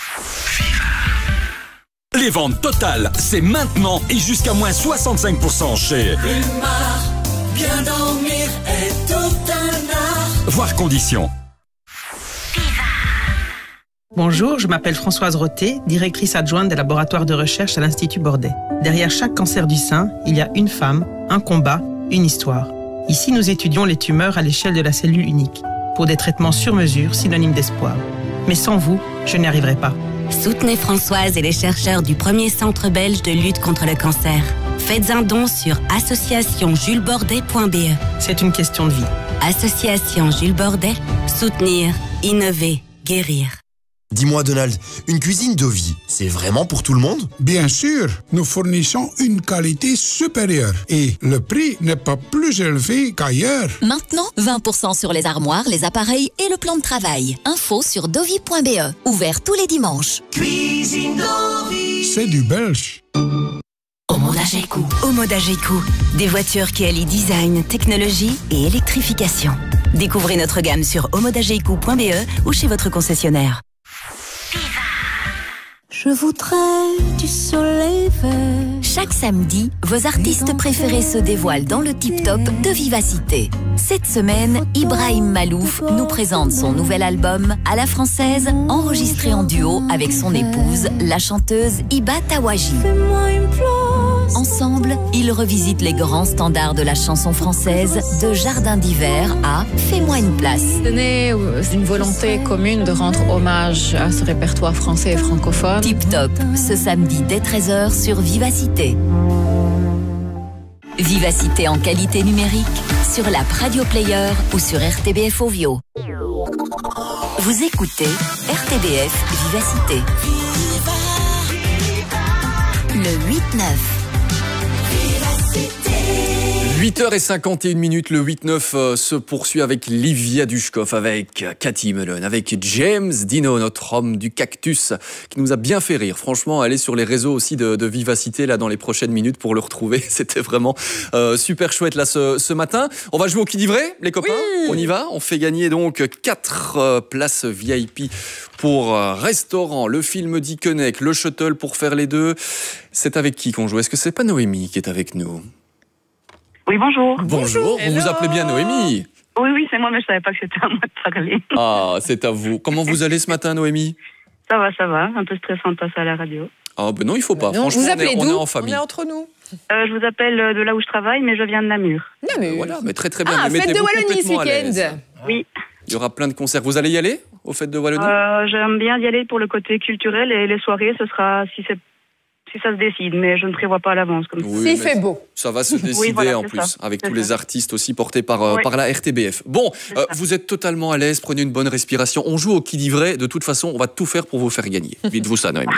Speaker 18: Les ventes totales, c'est maintenant et jusqu'à moins 65% chez
Speaker 7: Rumar, bien dormir est tout un art.
Speaker 18: Voir conditions.
Speaker 19: Bonjour, je m'appelle Françoise Roté, directrice adjointe des laboratoires de recherche à l'Institut Bordet. Derrière chaque cancer du sein, il y a une femme, un combat, une histoire. Ici, nous étudions les tumeurs à l'échelle de la cellule unique, pour des traitements sur mesure, synonymes d'espoir. Mais sans vous, je n'y arriverai pas.
Speaker 24: Soutenez Françoise et les chercheurs du premier centre belge de lutte contre le cancer. Faites un don sur associationjulesbordet.be.
Speaker 19: C'est une question de vie.
Speaker 24: Association Jules Bordet, soutenir, innover, guérir.
Speaker 25: Dis-moi Donald, une cuisine de vie, c'est vraiment pour tout le monde?
Speaker 26: Bien sûr, nous fournissons une qualité supérieure et le prix n'est pas plus élevé qu'ailleurs.
Speaker 27: Maintenant, 20% sur les armoires, les appareils et le plan de travail. Info sur dovi.be, ouvert tous les dimanches.
Speaker 7: Cuisine Dovi.
Speaker 26: C'est du belge.
Speaker 24: Omodageco, des voitures qui allient design, technologie et électrification. Découvrez notre gamme sur omodageco.be ou chez votre concessionnaire.
Speaker 28: Je voudrais du soleil vert.
Speaker 27: Chaque samedi, vos artistes préférés se dévoilent dans le tip-top de Vivacité. Cette semaine, Ibrahim Malouf nous présente son nouvel album à la française, enregistré en duo avec son épouse, la chanteuse Iba Tawaji. Ensemble, ils revisitent les grands standards de la chanson française, de Jardin d'hiver à Fais-moi une place.
Speaker 1: C'est né d'une volonté commune de rendre hommage à ce répertoire français et francophone.
Speaker 27: Tip Top, ce samedi dès 13h sur Vivacité. Vivacité en qualité numérique, sur l'app Radio Player ou sur RTBF Ovio. Vous écoutez RTBF Vivacité. Le 8-9.
Speaker 6: 8h51, le 8-9 se poursuit avec Livia Dushkov, avec Cathy Melon, avec James Dino, notre homme du cactus, qui nous a bien fait rire. Franchement, allez sur les réseaux aussi de Vivacité là dans les prochaines minutes pour le retrouver. C'était vraiment super chouette là ce matin. On va jouer au qui dit vrai, les copains. Oui. On y va. On fait gagner donc 4 places VIP pour restaurant, le film d'Iconek, le shuttle pour faire les deux. C'est avec qui qu'on joue? Est-ce que c'est pas Noémie qui est avec nous?
Speaker 2: Oui, bonjour.
Speaker 6: Bonjour, vous vous appelez bien Noémie?
Speaker 2: Oui, c'est moi, mais je savais pas que c'était à moi de parler.
Speaker 6: Ah, c'est à vous. Comment vous allez ce matin, Noémie?
Speaker 2: Ça va. Un peu stressant de passer à la radio.
Speaker 6: Ah, ben non, il faut pas.
Speaker 9: Non,
Speaker 6: franchement,
Speaker 9: vous appelez
Speaker 6: on est
Speaker 9: d'où?
Speaker 6: en famille.
Speaker 9: On est entre nous.
Speaker 2: Je vous appelle de là où je travaille, mais je viens de Namur.
Speaker 6: Voilà, mais très bien.
Speaker 17: Ah, fête de Wallonie ce week-end.
Speaker 2: Oui.
Speaker 6: Il y aura plein de concerts. Vous allez y aller aux fêtes de Wallonie?
Speaker 2: J'aime bien y aller pour le côté culturel et les soirées, ce sera si ça se décide, mais je ne prévois pas à l'avance.
Speaker 6: Oui,
Speaker 17: s'il fait beau.
Speaker 6: Ça va se décider
Speaker 2: oui,
Speaker 6: en plus, avec tous
Speaker 2: ça.
Speaker 6: les artistes aussi portés par la RTBF. Bon, vous êtes totalement à l'aise, prenez une bonne respiration. On joue au qui dit vrai, de toute façon, on va tout faire pour vous faire gagner. Dites-vous ça, Noémie.